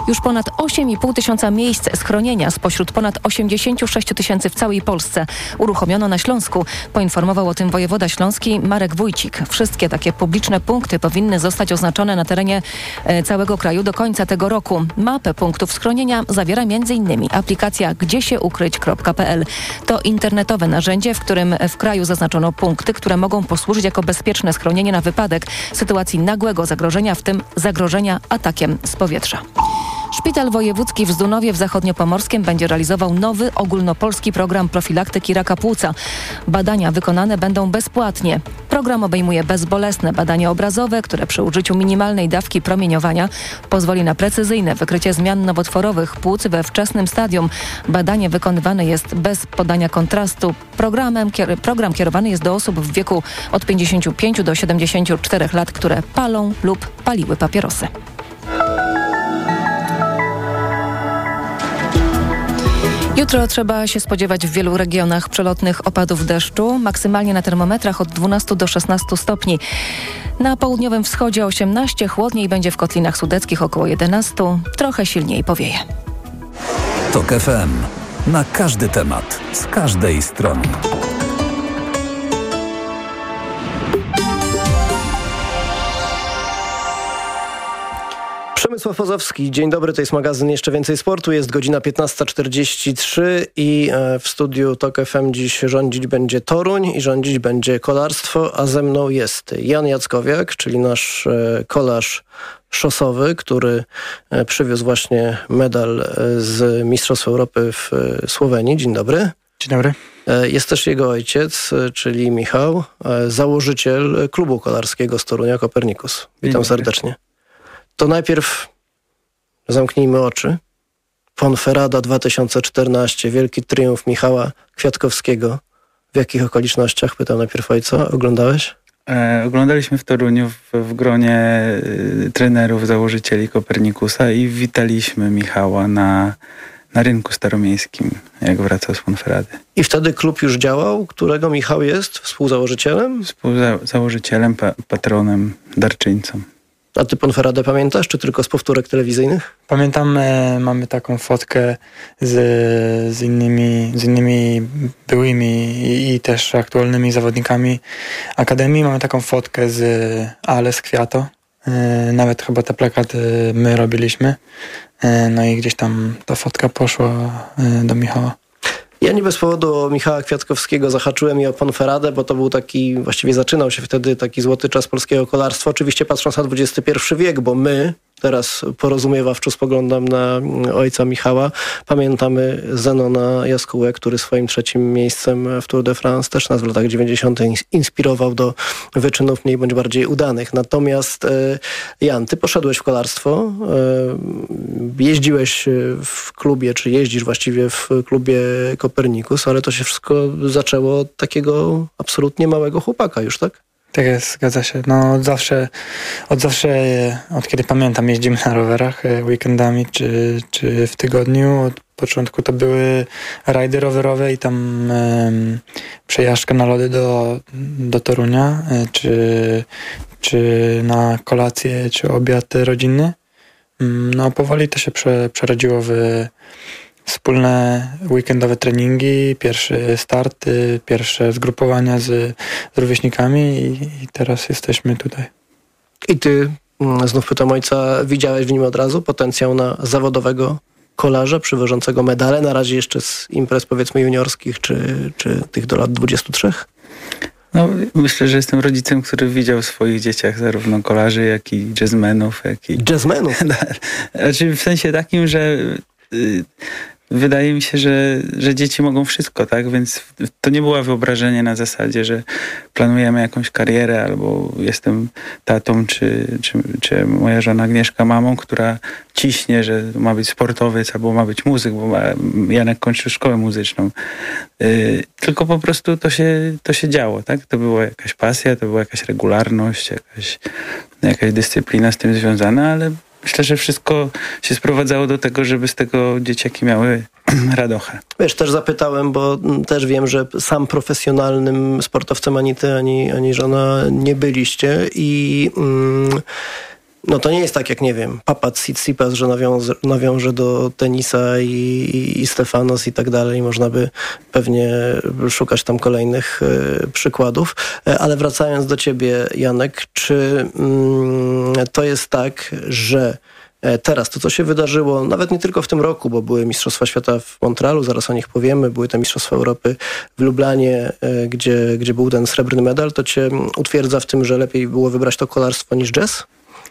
Już ponad osiem i pół tysiąca miejsc schronienia spośród ponad osiemdziesiąt sześć tysięcy w całej Polsce uruchomiono na Śląsku. Poinformował o tym wojewoda śląski Marek Wójcik. Wszystkie takie publiczne punkty powinny zostać oznaczone na terenie e, całego kraju do końca tego roku. Mapę punktów schronienia zawiera m.in. aplikacja gdziesieuukryć kropka p l. To internetowe narzędzie, w którym w kraju zaznaczono punkty, które mogą posłużyć jako bezpieczne schronienie na wypadek sytuacji nagłego zagrożenia, w tym zagrożenia atakiem z powietrza. Szpital Wojewódzki w Zdunowie w Zachodniopomorskiem będzie realizował nowy ogólnopolski program profilaktyki raka płuca. Badania wykonane będą bezpłatnie. Program obejmuje bezbolesne badanie obrazowe, które przy użyciu minimalnej dawki promieniowania pozwoli na precyzyjne wykrycie zmian nowotworowych płuc we wczesnym stadium. Badanie wykonywane jest bez podania kontrastu. Programem, kier- program kierowany jest do osób w wieku od pięćdziesięciu pięciu do siedemdziesięciu czterech lat, które palą lub paliły papierosy. Jutro trzeba się spodziewać w wielu regionach przelotnych opadów deszczu, maksymalnie na termometrach od dwunastu do szesnastu stopni. Na południowym wschodzie osiemnaście, chłodniej będzie w Kotlinach Sudeckich około jedenastu, trochę silniej powieje. TOK F M. Na każdy temat, z każdej strony. Przemysław Ozowski, dzień dobry, to jest magazyn Jeszcze Więcej Sportu, jest godzina piętnasta czterdzieści trzy i w studiu TOK F M dziś rządzić będzie Toruń i rządzić będzie kolarstwo, a ze mną jest Jan Jackowiak, czyli nasz kolarz szosowy, który przywiózł właśnie medal z Mistrzostw Europy w Słowenii. Dzień dobry. Dzień dobry. Jest też jego ojciec, czyli Michał, założyciel klubu kolarskiego z Torunia Kopernikus. Witam serdecznie. To najpierw zamknijmy oczy. Ponferrada dwa tysiące czternaście, wielki triumf Michała Kwiatkowskiego. W jakich okolicznościach? Pytam najpierw ojca. Oglądałeś? E, oglądaliśmy w Toruniu w, w gronie y, trenerów, założycieli Kopernikusa i witaliśmy Michała na, na rynku staromiejskim, jak wracał z Ponferrady. I wtedy klub już działał, którego Michał jest współzałożycielem? Współzałożycielem, pa, patronem, darczyńcą. A ty Ponferradę pamiętasz, czy tylko z powtórek telewizyjnych? Pamiętam, e, mamy taką fotkę z, z, innymi, z innymi byłymi i, i też aktualnymi zawodnikami Akademii. Mamy taką fotkę z Ale z Kwiato. E, nawet chyba te plakaty my robiliśmy. E, no i gdzieś tam ta fotka poszła e, do Michała. Ja nie bez powodu o Michała Kwiatkowskiego zahaczyłem i o Ponferradę, bo to był taki, właściwie zaczynał się wtedy taki złoty czas polskiego kolarstwa. Oczywiście patrząc na dwudziesty pierwszy wiek, bo my, teraz porozumiewawczo spoglądam na ojca Michała, pamiętamy Zenona Jaskółę, który swoim trzecim miejscem w Tour de France też nas w latach dziewięćdziesiątych inspirował do wyczynów mniej bądź bardziej udanych. Natomiast Jan, ty poszedłeś w kolarstwo, jeździłeś w klubie, czy jeździsz właściwie w klubie Kopernikus, ale to się wszystko zaczęło od takiego absolutnie małego chłopaka już, tak? Tak jest, zgadza się. No od zawsze, od zawsze, od kiedy pamiętam, jeździmy na rowerach weekendami czy, czy w tygodniu. Od początku to były rajdy rowerowe i tam um, przejażdżka na lody do, do Torunia, czy, czy na kolację, czy obiad rodzinny. No powoli to się prze, przerodziło w wspólne weekendowe treningi, pierwszy start, pierwsze zgrupowania z, z rówieśnikami i, i teraz jesteśmy tutaj. I ty, znów pytam ojca, widziałeś w nim od razu potencjał na zawodowego kolarza przywożącego medale, na razie jeszcze z imprez powiedzmy juniorskich, czy, czy tych do lat dwudziestu trzech? No, myślę, że jestem rodzicem, który widział w swoich dzieciach zarówno kolarzy, jak i jazzmenów. Jak i... Jazzmenów? Znaczy w sensie takim, że y, wydaje mi się, że, że dzieci mogą wszystko, tak? Więc to nie było wyobrażenie na zasadzie, że planujemy jakąś karierę albo jestem tatą, czy, czy, czy moja żona Agnieszka mamą, która ciśnie, że ma być sportowiec albo ma być muzyk, bo ma, Janek kończył szkołę muzyczną. Yy, tylko po prostu to się, to się działo, tak? To była jakaś pasja, to była jakaś regularność, jakaś, jakaś dyscyplina z tym związana, ale myślę, że wszystko się sprowadzało do tego, żeby z tego dzieciaki miały radochę. Wiesz, też zapytałem, bo też wiem, że sam profesjonalnym sportowcem ani ty, ani, ani żona nie byliście i mm, No to nie jest tak jak, nie wiem, Papat Tsitsipas, że nawiąże, nawiąże do tenisa i, i, i Stefanos i tak dalej. Można by pewnie szukać tam kolejnych y, przykładów. Ale wracając do ciebie, Janek, czy mm, to jest tak, że teraz to, co się wydarzyło, nawet nie tylko w tym roku, bo były Mistrzostwa Świata w Montrealu, zaraz o nich powiemy, były te Mistrzostwa Europy w Lublanie, gdzie, gdzie był ten srebrny medal, to cię utwierdza w tym, że lepiej było wybrać to kolarstwo niż jazz?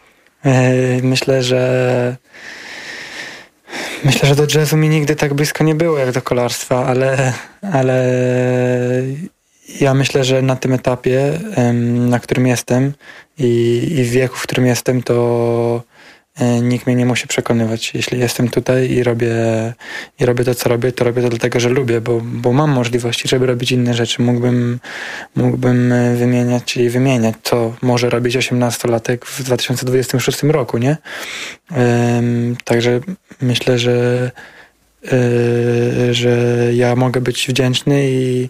Myślę, że myślę, że do jazzu mi nigdy tak blisko nie było jak do kolarstwa, ale, ale ja myślę, że na tym etapie, na którym jestem i, i w wieku, w którym jestem, to nikt mnie nie musi przekonywać. Jeśli jestem tutaj i robię, i robię to, co robię, to robię to dlatego, że lubię, bo, bo mam możliwości, żeby robić inne rzeczy. Mógłbym, mógłbym wymieniać i wymieniać, co może robić osiemnastolatek w dwa tysiące dwudziestym szóstym roku, nie? Um, także myślę, że yy, że ja mogę być wdzięczny i,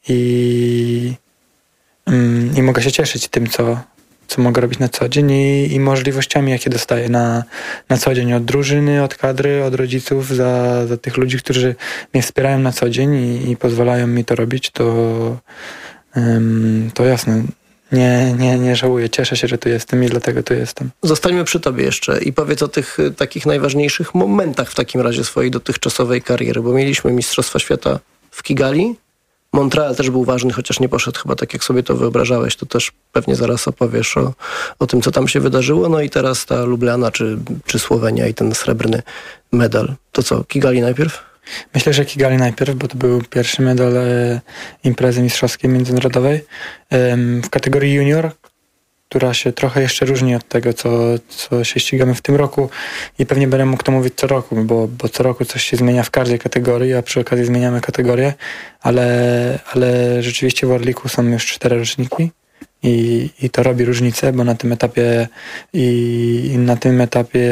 i, um, i mogę się cieszyć tym, co co mogę robić na co dzień i, i możliwościami, jakie dostaję na, na co dzień od drużyny, od kadry, od rodziców, za, za tych ludzi, którzy mnie wspierają na co dzień i, i pozwalają mi to robić, to, um, to jasne. Nie, nie, nie żałuję. Cieszę się, że tu jestem i dlatego tu jestem. Zostańmy przy tobie jeszcze i powiedz o tych takich najważniejszych momentach w takim razie swojej dotychczasowej kariery, bo mieliśmy Mistrzostwa Świata w Kigali. Montreal też był ważny, chociaż nie poszedł chyba tak, jak sobie to wyobrażałeś. To też pewnie zaraz opowiesz o, o tym, co tam się wydarzyło. No i teraz ta Lublana czy, czy Słowenia i ten srebrny medal. To co, Kigali najpierw? Myślę, że Kigali najpierw, bo to był pierwszy medal e, imprezy mistrzowskiej międzynarodowej e, w kategorii junior, która się trochę jeszcze różni od tego, co, co się ścigamy w tym roku i pewnie będę mógł to mówić co roku, bo, bo co roku coś się zmienia w każdej kategorii, a przy okazji zmieniamy kategorię, ale, ale rzeczywiście w Orliku są już cztery roczniki i, i to robi różnicę, bo na tym etapie i, i na tym etapie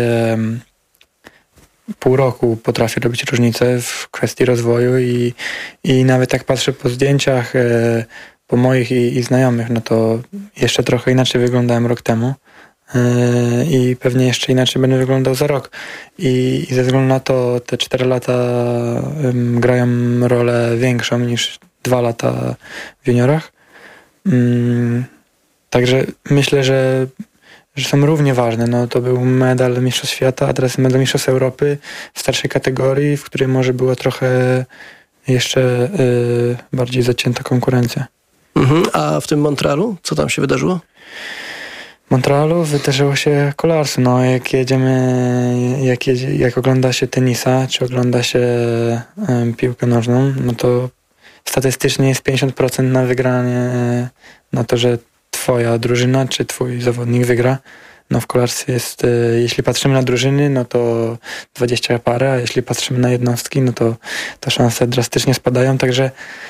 pół roku potrafię robić różnicę w kwestii rozwoju i, i nawet jak patrzę po zdjęciach e, po moich i, i znajomych, no to jeszcze trochę inaczej wyglądałem rok temu yy, i pewnie jeszcze inaczej będę wyglądał za rok. I, i ze względu na to te cztery lata yy, grają rolę większą niż dwa lata w juniorach. Yy, także myślę, że, że są równie ważne. No, to był medal Mistrzostw Świata, a teraz medal Mistrzostw Europy w starszej kategorii, w której może była trochę jeszcze yy, bardziej zacięta konkurencja. Mhm. A w tym Montrealu? Co tam się wydarzyło? W Montrealu wydarzyło się kolarstwo. No, jak jedziemy, jak, jedzie, jak ogląda się tenisa, czy ogląda się um, piłkę nożną, no to statystycznie jest pięćdziesiąt procent na wygranie, na to, że twoja drużyna, czy twój zawodnik wygra. No w kolarstwie jest, jeśli patrzymy na drużyny, no to dwadzieścia parę, a jeśli patrzymy na jednostki, no to, to szanse drastycznie spadają, także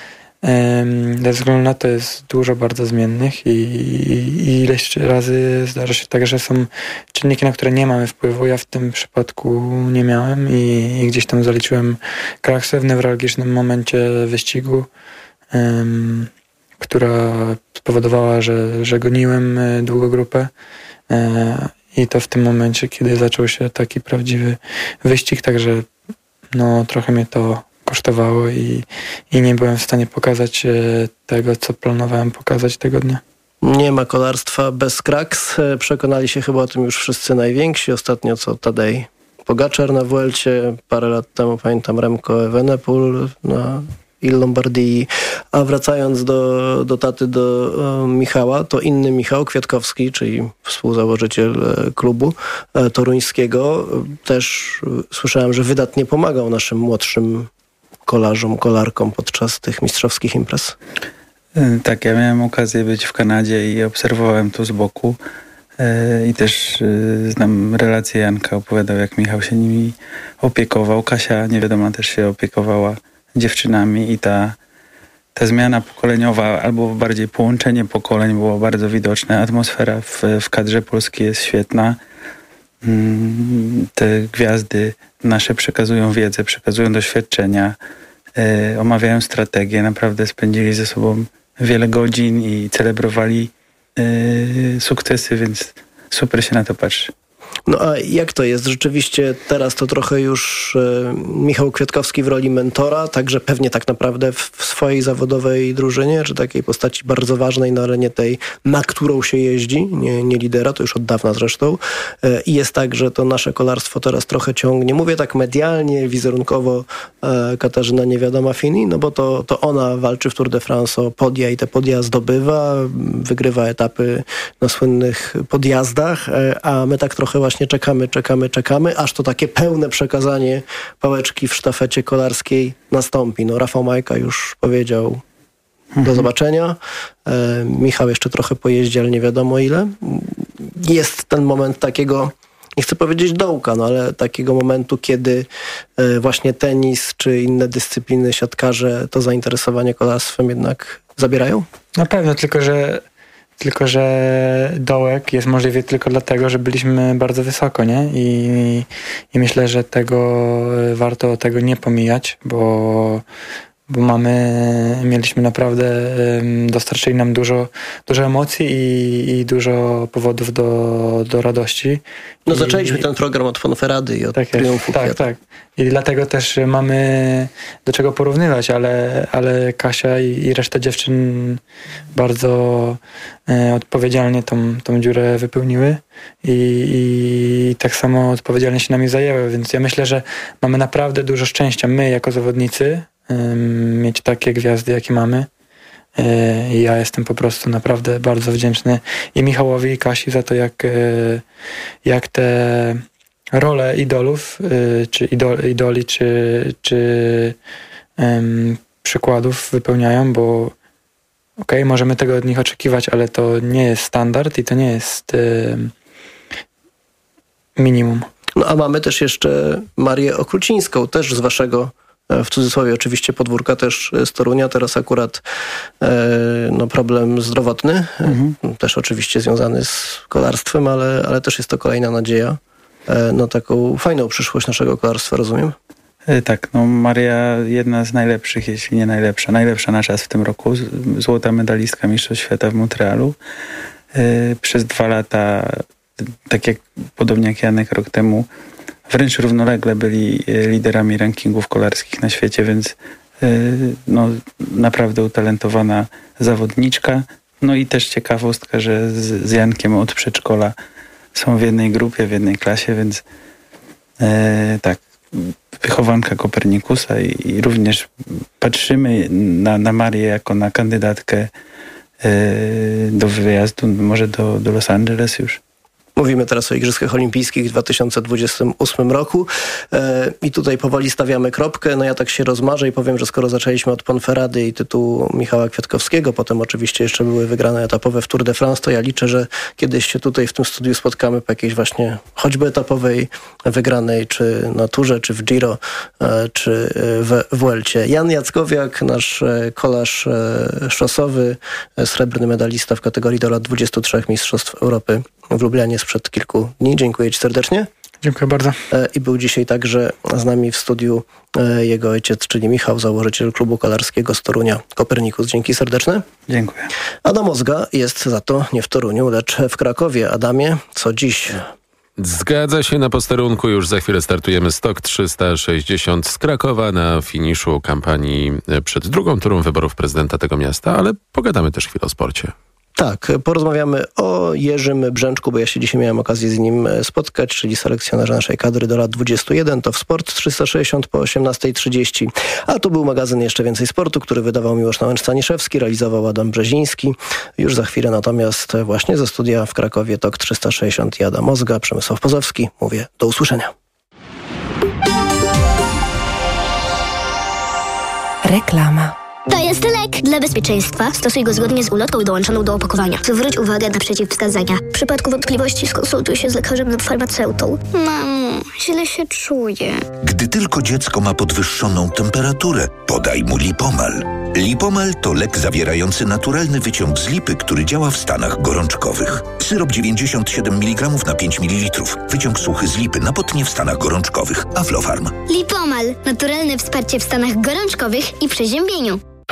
ze względu na to jest dużo bardzo zmiennych i, i, i ileś razy zdarza się tak, że są czynniki, na które nie mamy wpływu. Ja w tym przypadku nie miałem i, i gdzieś tam zaliczyłem kraksę w newralgicznym momencie wyścigu, um, która spowodowała, że, że goniłem długo grupę e, i to w tym momencie, kiedy zaczął się taki prawdziwy wyścig, także no trochę mnie to kosztowało i, i nie byłem w stanie pokazać tego, co planowałem pokazać tego dnia. Nie ma kolarstwa bez kraks. Przekonali się chyba o tym już wszyscy najwięksi. Ostatnio co Tadej Pogaczar na Vuelcie, parę lat temu pamiętam Remco Evenepoel na Il Lombardii. A wracając do, do taty, do e, Michała, to inny Michał Kwiatkowski, czyli współzałożyciel e, klubu e, toruńskiego, też e, słyszałem, że wydatnie pomagał naszym młodszym kolarzom, kolarkom podczas tych mistrzowskich imprez. Tak, ja miałem okazję być w Kanadzie i obserwowałem to z boku i też znam relację Janka, opowiadał, jak Michał się nimi opiekował. Kasia, nie wiadomo, też się opiekowała dziewczynami i ta, ta zmiana pokoleniowa, albo bardziej połączenie pokoleń było bardzo widoczne. Atmosfera w, w kadrze polskiej jest świetna. Te gwiazdy nasze przekazują wiedzę, przekazują doświadczenia, e, omawiają strategię. Naprawdę spędzili ze sobą wiele godzin i celebrowali e, sukcesy, więc super się na to patrzy. No a jak to jest? Rzeczywiście teraz to trochę już e, Michał Kwiatkowski w roli mentora, także pewnie tak naprawdę w, w swojej zawodowej drużynie, czy takiej postaci bardzo ważnej na arenie tej, na którą się jeździ, nie, nie lidera, to już od dawna zresztą. E, I jest tak, że to nasze kolarstwo teraz trochę ciągnie. Mówię tak medialnie, wizerunkowo e, Katarzyna Niewiadoma Fini, no bo to, to ona walczy w Tour de France o podia i te podia zdobywa, wygrywa etapy na słynnych podjazdach, e, a my tak trochę właśnie czekamy, czekamy, czekamy, aż to takie pełne przekazanie pałeczki w sztafecie kolarskiej nastąpi. No Rafał Majka już powiedział mhm. do zobaczenia. E, Michał jeszcze trochę pojeździ, ale nie wiadomo ile. Jest ten moment takiego, nie chcę powiedzieć dołka, no ale takiego momentu, kiedy e, właśnie tenis czy inne dyscypliny, siatkarze to zainteresowanie kolarstwem jednak zabierają? Na pewno, tylko że Tylko, że dołek jest możliwy tylko dlatego, że byliśmy bardzo wysoko, nie? I, i myślę, że tego warto tego nie pomijać, bo, bo mamy, mieliśmy naprawdę, dostarczyli nam dużo, dużo emocji i, i dużo powodów do, do radości. No I, zaczęliśmy ten program od Fonferrady i od tak Triumfu. Tak, tak. I dlatego też mamy do czego porównywać, ale, ale Kasia i, i reszta dziewczyn bardzo e, odpowiedzialnie tą, tą dziurę wypełniły i, i tak samo odpowiedzialnie się nami zajęły, więc ja myślę, że mamy naprawdę dużo szczęścia, my jako zawodnicy, e, mieć takie gwiazdy, jakie mamy. E, I ja jestem po prostu naprawdę bardzo wdzięczny i Michałowi, i Kasi za to, jak, e, jak te role idolów, y, czy idol, idoli, czy, czy um, przykładów wypełniają, bo okej, okay, możemy tego od nich oczekiwać, ale to nie jest standard i to nie jest y, minimum. No a mamy też jeszcze Marię Okrucińską, też z waszego, w cudzysłowie oczywiście, podwórka, też z Torunia, teraz akurat e, no, problem zdrowotny, mhm. też oczywiście związany z kolarstwem, ale, ale też jest to kolejna nadzieja. No taką fajną przyszłość naszego kolarstwa, rozumiem? Tak, no Maria jedna z najlepszych, jeśli nie najlepsza, najlepsza na czas w tym roku, złota medalistka Mistrzostw Świata w Montrealu. Przez dwa lata, tak jak podobnie jak Janek rok temu, wręcz równolegle byli liderami rankingów kolarskich na świecie, więc no naprawdę utalentowana zawodniczka. No i też ciekawostka, że z, z Jankiem od przedszkola są w jednej grupie, w jednej klasie, więc e, tak, wychowanka Kopernikusa i, i również patrzymy na, na Marię jako na kandydatkę e, do wyjazdu, może do, do Los Angeles już. Mówimy teraz o Igrzyskach Olimpijskich w dwa tysiące dwudziestym ósmym roku e, i tutaj powoli stawiamy kropkę. No ja tak się rozmarzę i powiem, że skoro zaczęliśmy od Ponferrady i tytułu Michała Kwiatkowskiego, potem oczywiście jeszcze były wygrane etapowe w Tour de France, to ja liczę, że kiedyś się tutaj w tym studiu spotkamy po jakiejś właśnie choćby etapowej wygranej, czy na Tourze, czy w Giro, e, czy w Vuelcie. Jan Jackowiak, nasz kolarz e, szosowy, e, srebrny medalista w kategorii do lat dwudziestu trzech Mistrzostw Europy w Lublianie sprzed kilku dni. Dziękuję ci serdecznie. Dziękuję bardzo. I był dzisiaj także z nami w studiu jego ojciec, czyli Michał, założyciel klubu kolarskiego z Torunia, Kopernikus. Dzięki serdeczne. Dziękuję. Adam Ozga jest za to nie w Toruniu, lecz w Krakowie. Adamie, co dziś? Zgadza się, na posterunku już za chwilę startujemy Stok trzysta sześćdziesiąt z Krakowa na finiszu kampanii przed drugą turą wyborów prezydenta tego miasta, ale pogadamy też chwilę o sporcie. Tak, porozmawiamy o Jerzym Brzęczku, bo ja się dzisiaj miałem okazję z nim spotkać, czyli selekcjonerze naszej kadry do lat dwudziestu jeden. To w Sport trzysta sześćdziesiąt po osiemnastej trzydzieści. A tu był magazyn Jeszcze Więcej Sportu, który wydawał Miłosz Nałęcz-Staniszewski, realizował Adam Brzeziński. Już za chwilę natomiast właśnie ze studia w Krakowie Tok trzysta sześćdziesiąt i Adam Ozga, Przemysław Pozowski. Mówię do usłyszenia. Reklama. To jest lek dla bezpieczeństwa. Stosuj go zgodnie z ulotką dołączoną do opakowania. Zwróć uwagę na przeciwwskazania. W przypadku wątpliwości skonsultuj się z lekarzem lub farmaceutą. Mamo, źle się czuję. Gdy tylko dziecko ma podwyższoną temperaturę, podaj mu Lipomal. Lipomal to lek zawierający naturalny wyciąg z lipy, który działa w stanach gorączkowych. Syrop dziewięćdziesiąt siedem miligramów na pięć mililitrów. Wyciąg suchy z lipy na potnie w stanach gorączkowych. Aflofarm. Lipomal. Naturalne wsparcie w stanach gorączkowych i przeziębieniu.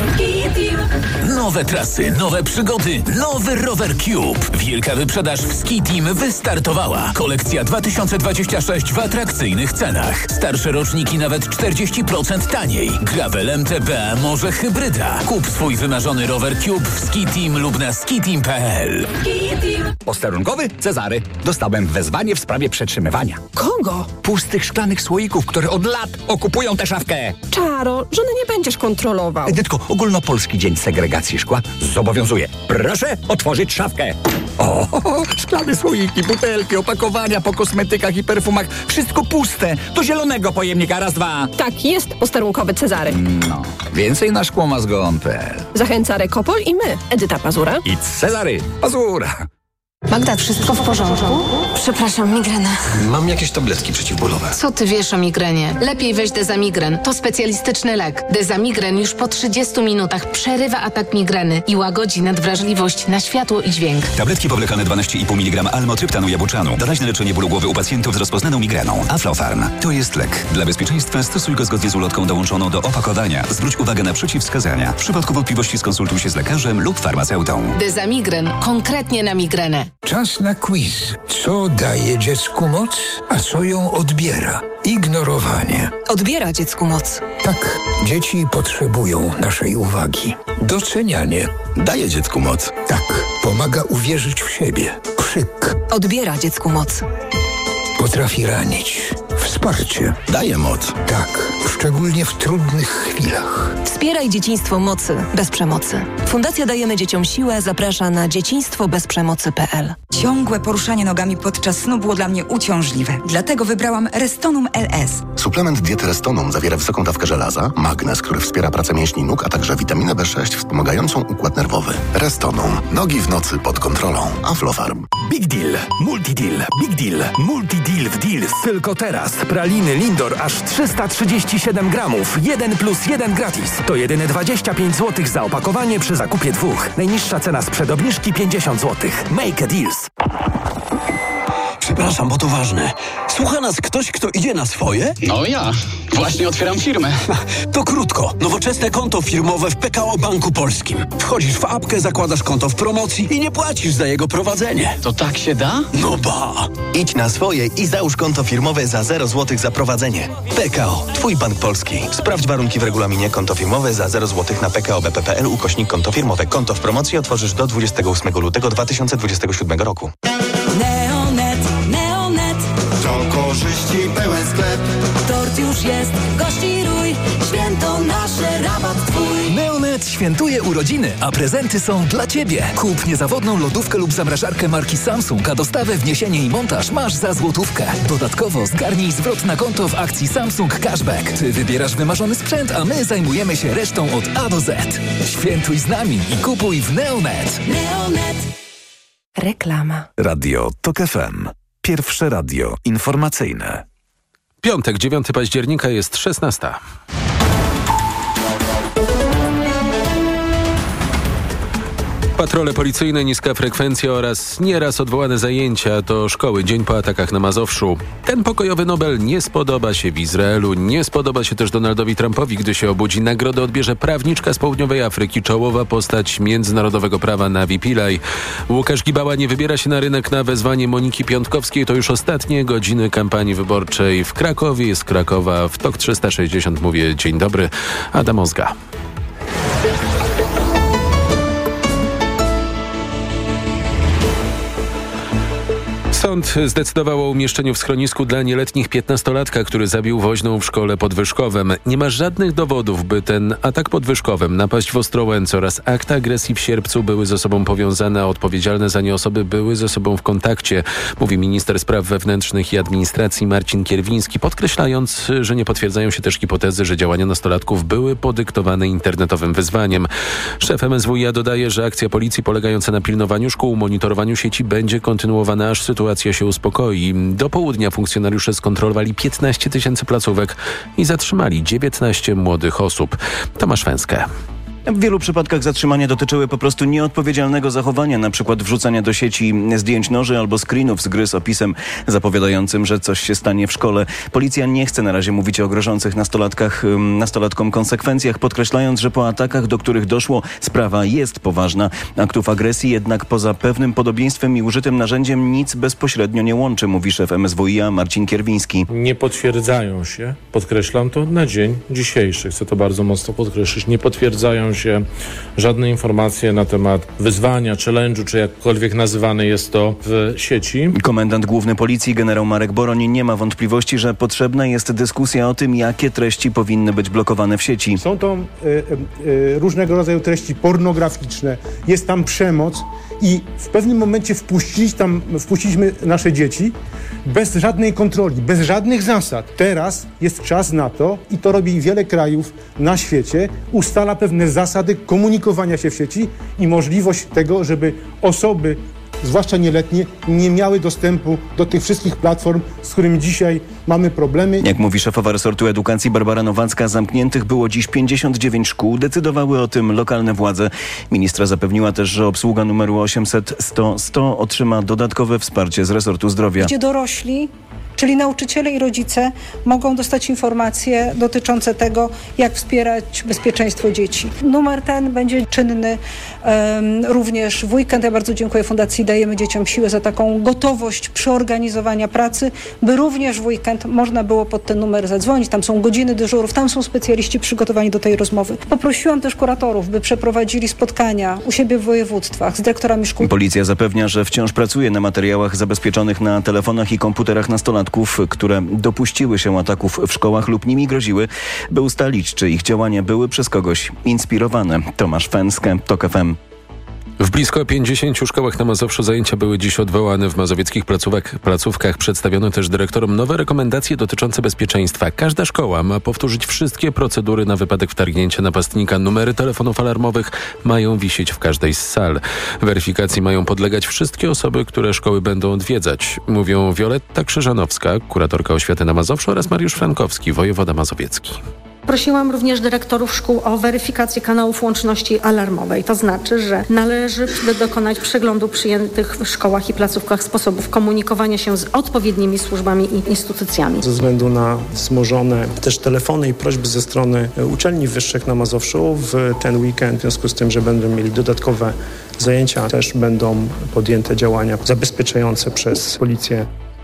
Nowe trasy, nowe przygody, nowy Rower Cube. Wielka wyprzedaż w Ski Team wystartowała. Kolekcja dwa tysiące dwadzieścia sześć w atrakcyjnych cenach. Starsze roczniki nawet czterdzieści procent taniej. Gravel M T B, może hybryda. Kup swój wymarzony Rower Cube w Ski Team lub na skiteam kropka p l. Posterunkowy Cezary. Dostałem wezwanie w sprawie przetrzymywania. Kogo? Pustych szklanych słoików, które od lat okupują tę szafkę. Czaro, żony nie będziesz kontrolował. Edytko, ogólnopolski dzień segregacji szkła zobowiązuje. Proszę otworzyć szafkę. O, szklane słoiki, butelki, opakowania po kosmetykach i perfumach. Wszystko puste. Do zielonego pojemnika. Raz, dwa. Tak, jest posterunkowy Cezary. No, więcej na szkłomazgon kropka p l. Zachęca Rekopol i my, Edyta Pazura I Cezary Pazura. Magda, wszystko w porządku? Przepraszam, migrena. Mam jakieś tabletki przeciwbólowe. Co ty wiesz o migrenie? Lepiej weź Dezamigren. To specjalistyczny lek. Dezamigren już po trzydziestu minutach przerywa atak migreny i łagodzi nadwrażliwość na światło i dźwięk. Tabletki powlekane dwanaście i pół miligrama almotryptanu jabłczanu. Doraźne leczenie bólu głowy u pacjentów z rozpoznaną migreną. Aflofarm. To jest lek. Dla bezpieczeństwa stosuj go zgodnie z ulotką dołączoną do opakowania. Zwróć uwagę na przeciwwskazania. W przypadku wątpliwości skonsultuj się z lekarzem lub farmaceutą. Dezamigren. Konkretnie na migrenę. Czas na quiz. Co daje dziecku moc, a co ją odbiera? Ignorowanie. Odbiera dziecku moc. Tak, dzieci potrzebują naszej uwagi. Docenianie. Daje dziecku moc. Tak, pomaga uwierzyć w siebie. Krzyk. Odbiera dziecku moc. Potrafi ranić. Wsparcie. Daje moc. Tak, szczególnie w trudnych chwilach. Wspieraj dzieciństwo mocy bez przemocy. Fundacja Dajemy Dzieciom Siłę zaprasza na dzieciństwo bez przemocy kropka p l. Ciągłe poruszanie nogami podczas snu było dla mnie uciążliwe. Dlatego wybrałam Restonum L S. Suplement diety Restonum zawiera wysoką dawkę żelaza, magnez, który wspiera pracę mięśni nóg, a także witaminę B sześć wspomagającą układ nerwowy. Restonum. Nogi w nocy pod kontrolą. Aflofarm. Big Deal. Multi Deal. Big Deal. Multi Deal w Deals. Tylko teraz. Praliny Lindor aż trzysta trzydzieści siedem gramów. jeden plus jeden gratis. To jedyne dwadzieścia pięć złotych za opakowanie przy zakupie dwóch. Najniższa cena sprzed obniżki pięćdziesiąt złotych. Make a Deals. Przepraszam, bo to ważne. Słucha nas ktoś, kto idzie na swoje? No ja. Właśnie otwieram firmę. To krótko. Nowoczesne konto firmowe w P K O Banku Polskim. Wchodzisz w apkę, zakładasz konto w promocji i nie płacisz za jego prowadzenie. To tak się da? No ba! Idź na swoje i załóż konto firmowe za zero złotych za prowadzenie. P K O. Twój bank polski. Sprawdź warunki w regulaminie. Konto firmowe za zero złotych na p k o b p kropka p l ukośnik konto firmowe. Konto w promocji otworzysz do dwudziestego ósmego lutego dwa tysiące dwudziestego siódmego roku. Neonet, Neonet. To korzyści pełen sklep. Tort już jest, gości rój. Święto nasze, rabat twój. Neonet świętuje urodziny, a prezenty są dla Ciebie. Kup niezawodną lodówkę lub zamrażarkę marki Samsung, a dostawę, wniesienie i montaż masz za złotówkę. Dodatkowo zgarnij zwrot na konto w akcji Samsung Cashback. Ty wybierasz wymarzony sprzęt, a my zajmujemy się resztą od A do Z. Świętuj z nami i kupuj w Neonet. Neonet. Reklama. Radio TOK F M. Pierwsze radio informacyjne. Piątek, dziewiątego października jest szesnasta. Patrole policyjne, niska frekwencja oraz nieraz odwołane zajęcia to szkoły dzień po atakach na Mazowszu. Ten pokojowy Nobel nie spodoba się w Izraelu, nie spodoba się też Donaldowi Trumpowi, gdy się obudzi. Nagrodę odbierze prawniczka z południowej Afryki, czołowa postać międzynarodowego prawa Navi Pillay. Łukasz Gibała nie wybiera się na rynek na wezwanie Moniki Piątkowskiej. To już ostatnie godziny kampanii wyborczej w Krakowie. Z Krakowa w TOK trzysta sześćdziesiąt mówię dzień dobry, Adam Ozga. Sąd zdecydował o umieszczeniu w schronisku dla nieletnich piętnastolatka, który zabił woźną w szkole pod Wyszkowem. Nie ma żadnych dowodów, by ten atak pod Wyszkowem, napaść w Ostrołęce oraz akt agresji w Sierpcu były ze sobą powiązane, a odpowiedzialne za nie osoby były ze sobą w kontakcie, mówi minister spraw wewnętrznych i administracji Marcin Kierwiński, podkreślając, że nie potwierdzają się też hipotezy, że działania nastolatków były podyktowane internetowym wyzwaniem. Szef M S W iA dodaje, że akcja policji polegająca na pilnowaniu szkół, monitorowaniu sieci będzie kontynuowana, aż sytuacja się uspokoi. Do południa funkcjonariusze skontrolowali piętnaście tysięcy placówek i zatrzymali dziewiętnaście młodych osób. Tomasz Węskę. W wielu przypadkach zatrzymania dotyczyły po prostu nieodpowiedzialnego zachowania, na przykład wrzucania do sieci zdjęć noży albo screenów z gry z opisem zapowiadającym, że coś się stanie w szkole. Policja nie chce na razie mówić o grożących nastolatkach, nastolatkom konsekwencjach, podkreślając, że po atakach, do których doszło, sprawa jest poważna. Aktów agresji jednak poza pewnym podobieństwem i użytym narzędziem nic bezpośrednio nie łączy, mówi szef M S W i A Marcin Kierwiński. Nie potwierdzają się, podkreślam to na dzień dzisiejszy, chcę to bardzo mocno podkreślić, nie potwierdzają się żadne informacje na temat wyzwania, challenge'u, czy jakkolwiek nazywane jest to w sieci. Komendant Główny Policji generał Marek Boroń nie ma wątpliwości, że potrzebna jest dyskusja o tym, jakie treści powinny być blokowane w sieci. Są to y, y, różnego rodzaju treści pornograficzne, jest tam przemoc i w pewnym momencie wpuścić tam, wpuściliśmy nasze dzieci bez żadnej kontroli, bez żadnych zasad. Teraz jest czas na to, i to robi wiele krajów na świecie, ustala pewne zasady komunikowania się w sieci i możliwość tego, żeby osoby, zwłaszcza nieletnie, nie miały dostępu do tych wszystkich platform, z którymi dzisiaj mamy problemy. Jak mówi szefowa resortu edukacji Barbara Nowacka, zamkniętych było dziś pięćdziesiąt dziewięć szkół. Decydowały o tym lokalne władze. Ministra zapewniła też, że obsługa numeru osiemset sto sto otrzyma dodatkowe wsparcie z resortu zdrowia. Gdzie dorośli, czyli nauczyciele i rodzice, mogą dostać informacje dotyczące tego, jak wspierać bezpieczeństwo dzieci. Numer ten będzie czynny um, również w weekend. Ja bardzo dziękuję Fundacji Dajemy Dzieciom Siłę za taką gotowość przeorganizowania pracy, by również w weekend można było pod ten numer zadzwonić. Tam są godziny dyżurów, tam są specjaliści przygotowani do tej rozmowy. Poprosiłam też kuratorów, by przeprowadzili spotkania u siebie w województwach z dyrektorami szkół. Policja zapewnia, że wciąż pracuje na materiałach zabezpieczonych na telefonach i komputerach nastolatków, które dopuściły się ataków w szkołach lub nimi groziły, by ustalić, czy ich działania były przez kogoś inspirowane. Tomasz Fęskę, TOK F M. W blisko pięćdziesięciu szkołach na Mazowszu zajęcia były dziś odwołane. W mazowieckich placówkach przedstawiono też dyrektorom nowe rekomendacje dotyczące bezpieczeństwa. Każda szkoła ma powtórzyć wszystkie procedury na wypadek wtargnięcia napastnika. Numery telefonów alarmowych mają wisieć w każdej z sal. Weryfikacji mają podlegać wszystkie osoby, które szkoły będą odwiedzać. Mówią Wioletta Krzyżanowska, kuratorka oświaty na Mazowszu, oraz Mariusz Frankowski, wojewoda mazowiecki. Prosiłam również dyrektorów szkół o weryfikację kanałów łączności alarmowej. To znaczy, że należy dokonać przeglądu przyjętych w szkołach i placówkach sposobów komunikowania się z odpowiednimi służbami i instytucjami. Ze względu na wzmożone też telefony i prośby ze strony uczelni wyższych na Mazowszu w ten weekend, w związku z tym, że będą mieli dodatkowe zajęcia, też będą podjęte działania zabezpieczające przez policję.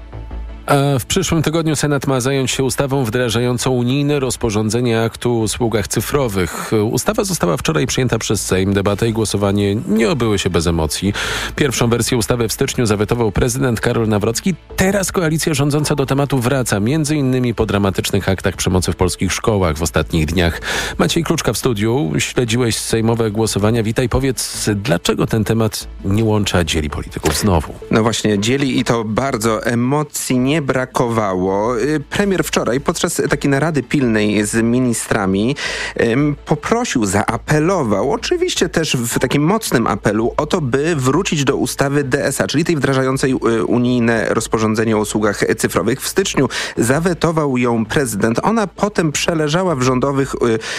A w przyszłym tygodniu Senat ma zająć się ustawą wdrażającą unijne rozporządzenie aktu o usługach cyfrowych. Ustawa została wczoraj przyjęta przez Sejm. Debata i głosowanie nie obyły się bez emocji. Pierwszą wersję ustawy w styczniu zawetował prezydent Karol Nawrocki. Teraz koalicja rządząca do tematu wraca, między innymi po dramatycznych aktach przemocy w polskich szkołach w ostatnich dniach. Maciej Kluczka w studiu. Śledziłeś sejmowe głosowania. Witaj, powiedz, dlaczego ten temat nie łączy, a dzieli polityków znowu? No właśnie, dzieli i to bardzo. Emocji nie brakowało. Premier wczoraj podczas takiej narady pilnej z ministrami poprosił, zaapelował, oczywiście też w takim mocnym apelu o to, by wrócić do ustawy D S A, czyli tej wdrażającej unijne rozporządzenie o usługach cyfrowych. W styczniu zawetował ją prezydent. Ona potem przeleżała w rządowych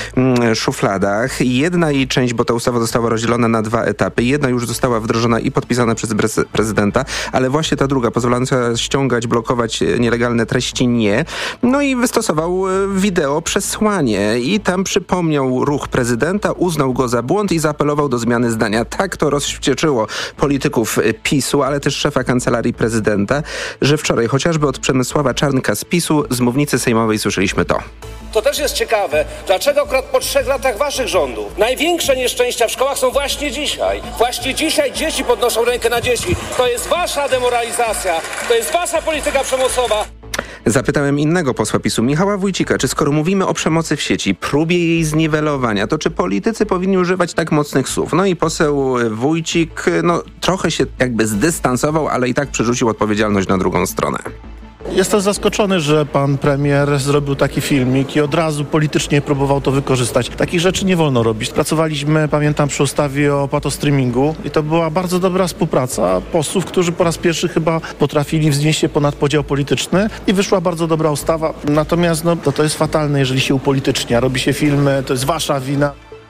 szufladach. Jedna jej część, bo ta ustawa została rozdzielona na dwa etapy. Jedna już została wdrożona i podpisana przez prezydenta, ale właśnie ta druga, pozwalająca ściągać, blokować nielegalne treści, nie. No i wystosował wideo przesłanie i tam przypomniał ruch prezydenta, uznał go za błąd i zaapelował do zmiany zdania. Tak to rozwścieczyło polityków PiSu, ale też szefa kancelarii prezydenta, że wczoraj chociażby od Przemysława Czarnka z PiSu z mównicy sejmowej słyszeliśmy to. To też jest ciekawe, dlaczego akurat po trzech latach waszych rządów największe nieszczęścia w szkołach są właśnie dzisiaj. Właśnie dzisiaj dzieci podnoszą rękę na dzieci. To jest wasza demoralizacja, to jest wasza polityka przemocowa. Zapytałem innego posła PiSu, Michała Wójcika, czy skoro mówimy o przemocy w sieci, próbie jej zniwelowania, to czy politycy powinni używać tak mocnych słów? No i poseł Wójcik, no trochę się jakby zdystansował, ale i tak przerzucił odpowiedzialność na drugą stronę. Jestem zaskoczony, że pan premier zrobił taki filmik i od razu politycznie próbował to wykorzystać. Takich rzeczy nie wolno robić. Pracowaliśmy, pamiętam, przy ustawie o patostreamingu i to była bardzo dobra współpraca posłów, którzy po raz pierwszy chyba potrafili wznieść się ponad podział polityczny i wyszła bardzo dobra ustawa. Natomiast no, to, to jest fatalne, jeżeli się upolitycznia. Robi się filmy, to jest wasza wina.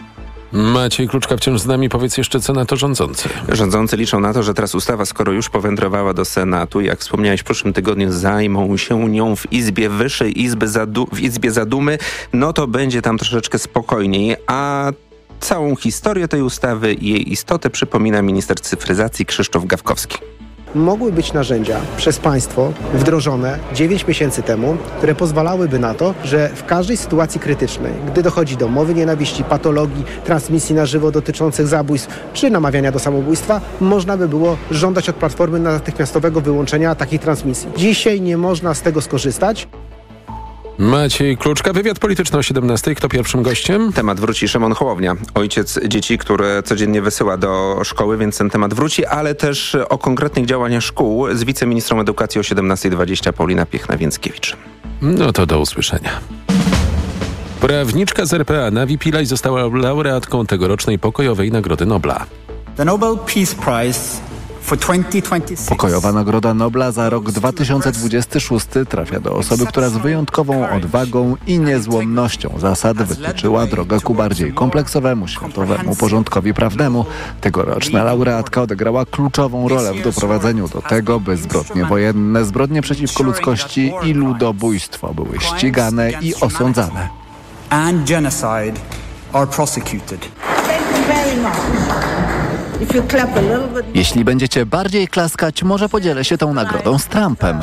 Maciej Kluczka wciąż z nami. Powiedz jeszcze, co na to rządzący. Rządzący liczą na to, że teraz ustawa, skoro już powędrowała do Senatu, jak wspomniałeś, w przyszłym tygodniu zajmą się nią w Izbie Wyższej Izby Zadu- w Izbie Zadumy, no to będzie tam troszeczkę spokojniej, a całą historię tej ustawy i jej istotę przypomina minister cyfryzacji Krzysztof Gawkowski. Mogły być narzędzia przez państwo wdrożone dziewięć miesięcy temu, które pozwalałyby na to, że w każdej sytuacji krytycznej, gdy dochodzi do mowy nienawiści, patologii, transmisji na żywo dotyczących zabójstw czy namawiania do samobójstwa, można by było żądać od Platformy natychmiastowego wyłączenia takich transmisji. Dzisiaj nie można z tego skorzystać. Maciej Kluczka, wywiad polityczny o siedemnastej. Kto pierwszym gościem? Temat wróci Szymon Hołownia, ojciec dzieci, które codziennie wysyła do szkoły, więc ten temat wróci, ale też o konkretnych działaniach szkół z wiceministrą edukacji o siedemnasta dwadzieścia Paulina Piechna-Więckiewicz. No to do usłyszenia. Prawniczka z R P A Navi Pillay została laureatką tegorocznej Pokojowej Nagrody Nobla. The Nobel Peace Prize Pokojowa Nagroda Nobla za rok dwa tysiące dwudziesty szósty trafia do osoby, która z wyjątkową odwagą i niezłomnością zasad wytyczyła drogę ku bardziej kompleksowemu, światowemu porządkowi prawnemu. Tegoroczna laureatka odegrała kluczową rolę w doprowadzeniu do tego, by zbrodnie wojenne, zbrodnie przeciwko ludzkości i ludobójstwo były ścigane i osądzane. And genocide are prosecuted. Jeśli będziecie bardziej klaskać, może podzielę się tą nagrodą z Trumpem.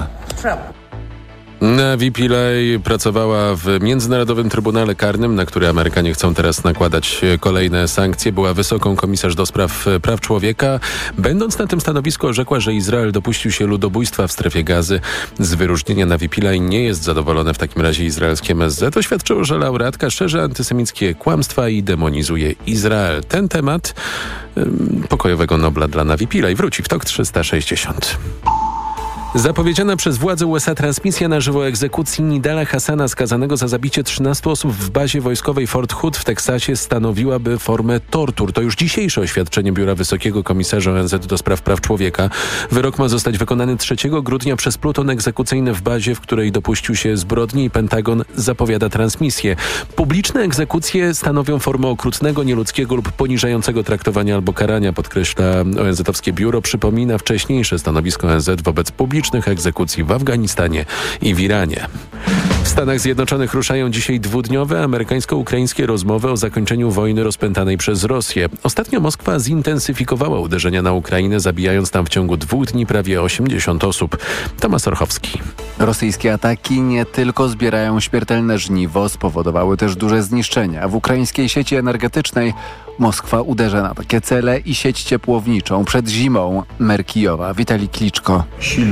Navi Pillay pracowała w Międzynarodowym Trybunale Karnym, na który Amerykanie chcą teraz nakładać kolejne sankcje. Była wysoką komisarz do spraw praw człowieka. Będąc na tym stanowisku, orzekła, że Izrael dopuścił się ludobójstwa w strefie Gazy. Z wyróżnienia Navi Pillay nie jest zadowolone w takim razie izraelskie M S Z. Oświadczyło, że laureatka szerzy antysemickie kłamstwa i demonizuje Izrael. Ten temat um, pokojowego Nobla dla Navi Pillay wróci w TOK trzysta sześćdziesiąt. Zapowiedziana przez władze U S A transmisja na żywo egzekucji Nidala Hassana, skazanego za zabicie trzynastu osób w bazie wojskowej Fort Hood w Teksasie, stanowiłaby formę tortur. To już dzisiejsze oświadczenie Biura Wysokiego Komisarza O N Z do spraw praw człowieka. Wyrok ma zostać wykonany trzeciego grudnia przez pluton egzekucyjny w bazie, w której dopuścił się zbrodni, i Pentagon zapowiada transmisję. Publiczne egzekucje stanowią formę okrutnego, nieludzkiego lub poniżającego traktowania albo karania, podkreśla O N Z-owskie biuro. Przypomina wcześniejsze stanowisko O N Z wobec publicznych egzekucji w Afganistanie i w Iranie. W Stanach Zjednoczonych ruszają dzisiaj dwudniowe amerykańsko-ukraińskie rozmowy o zakończeniu wojny rozpętanej przez Rosję. Ostatnio Moskwa zintensyfikowała uderzenia na Ukrainę, zabijając tam w ciągu dwóch dni prawie osiemdziesiąt osób. Tomasz Orchowski. Rosyjskie ataki nie tylko zbierają śmiertelne żniwo, spowodowały też duże zniszczenia. W ukraińskiej sieci energetycznej Moskwa uderza na takie cele i sieć ciepłowniczą przed zimą. Mer Kijowa, Witalij Kliczko.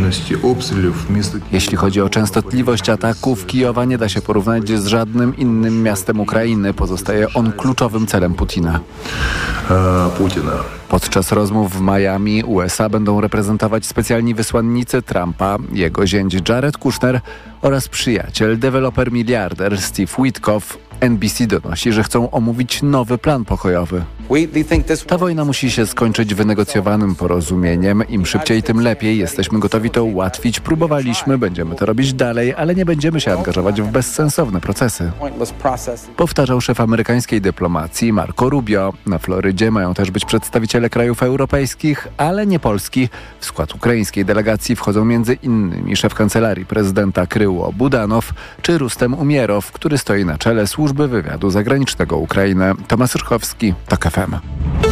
Jeśli chodzi o częstotliwość ataków, Kijowa nie da się porównać z żadnym innym miastem Ukrainy. Pozostaje on kluczowym celem Putina. Putina. Podczas rozmów w Miami U S A będą reprezentować specjalni wysłannicy Trumpa, jego zięć Jared Kushner oraz przyjaciel, deweloper miliarder Steve Witkoff. N B C donosi, że chcą omówić nowy plan pokojowy. Ta wojna musi się skończyć wynegocjowanym porozumieniem. Im szybciej, tym lepiej. Jesteśmy gotowi to ułatwić. Próbowaliśmy, będziemy to robić dalej, ale nie będziemy się angażować w bezsensowne procesy. Powtarzał szef amerykańskiej dyplomacji Marco Rubio. Na Florydzie mają też być przedstawiciele krajów europejskich, ale nie Polski. W skład ukraińskiej delegacji wchodzą między innymi szef kancelarii prezydenta Kryło Budanow czy Rustem Umierow, który stoi na czele służby wywiadu zagranicznego Ukrainy. Tomasz Rychowski, TOK F M.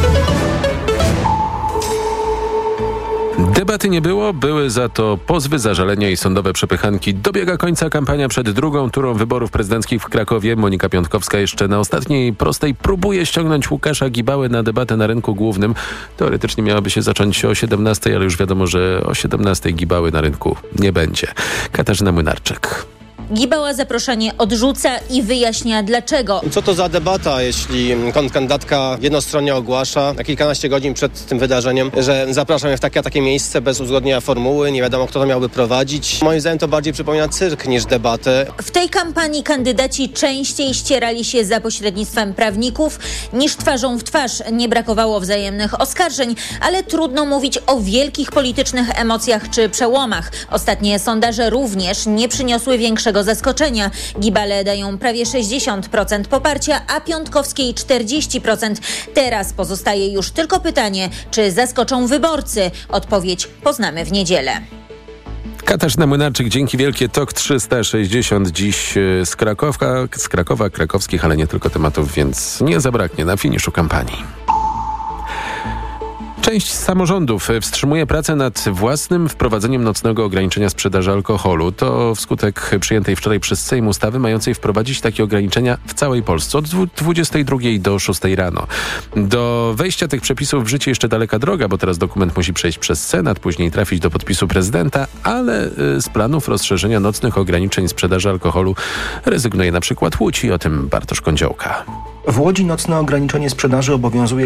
Debaty nie było, były za to pozwy, zażalenia i sądowe przepychanki. Dobiega końca kampania przed drugą turą wyborów prezydenckich w Krakowie. Monika Piątkowska jeszcze na ostatniej prostej próbuje ściągnąć Łukasza Gibałę na debatę na rynku głównym. Teoretycznie miałaby się zacząć o siedemnastej, ale już wiadomo, że o siedemnastej Gibały na rynku nie będzie. Katarzyna Młynarczyk. Gibała zaproszenie odrzuca i wyjaśnia dlaczego. Co to za debata, jeśli kontrkandydatka jednostronnie ogłasza na kilkanaście godzin przed tym wydarzeniem, że zapraszam je w takie a takie miejsce bez uzgodnienia formuły, nie wiadomo kto to miałby prowadzić. Moim zdaniem to bardziej przypomina cyrk niż debatę. W tej kampanii kandydaci częściej ścierali się za pośrednictwem prawników niż twarzą w twarz. Nie brakowało wzajemnych oskarżeń, ale trudno mówić o wielkich politycznych emocjach czy przełomach. Ostatnie sondaże również nie przyniosły większego pozytywnego zaskoczenia. Gibale dają prawie sześćdziesiąt procent poparcia, a Piątkowskiej czterdzieści procent. Teraz pozostaje już tylko pytanie, czy zaskoczą wyborcy. Odpowiedź poznamy w niedzielę. Katarzyna Młynarczyk, dzięki wielkie. Tok trzysta sześćdziesiąt dziś z Krakowka, z Krakowa, krakowskich, ale nie tylko tematów, więc nie zabraknie na finiszu kampanii. Część samorządów wstrzymuje pracę nad własnym wprowadzeniem nocnego ograniczenia sprzedaży alkoholu. To wskutek przyjętej wczoraj przez Sejm ustawy mającej wprowadzić takie ograniczenia w całej Polsce od dwudziestej drugiej do szóstej rano. Do wejścia tych przepisów w życie jeszcze daleka droga, bo teraz dokument musi przejść przez Senat, później trafić do podpisu prezydenta, ale z planów rozszerzenia nocnych ograniczeń sprzedaży alkoholu rezygnuje na przykład Łódź i o tym Bartosz Kądziołka. W Łodzi nocne ograniczenie sprzedaży obowiązuje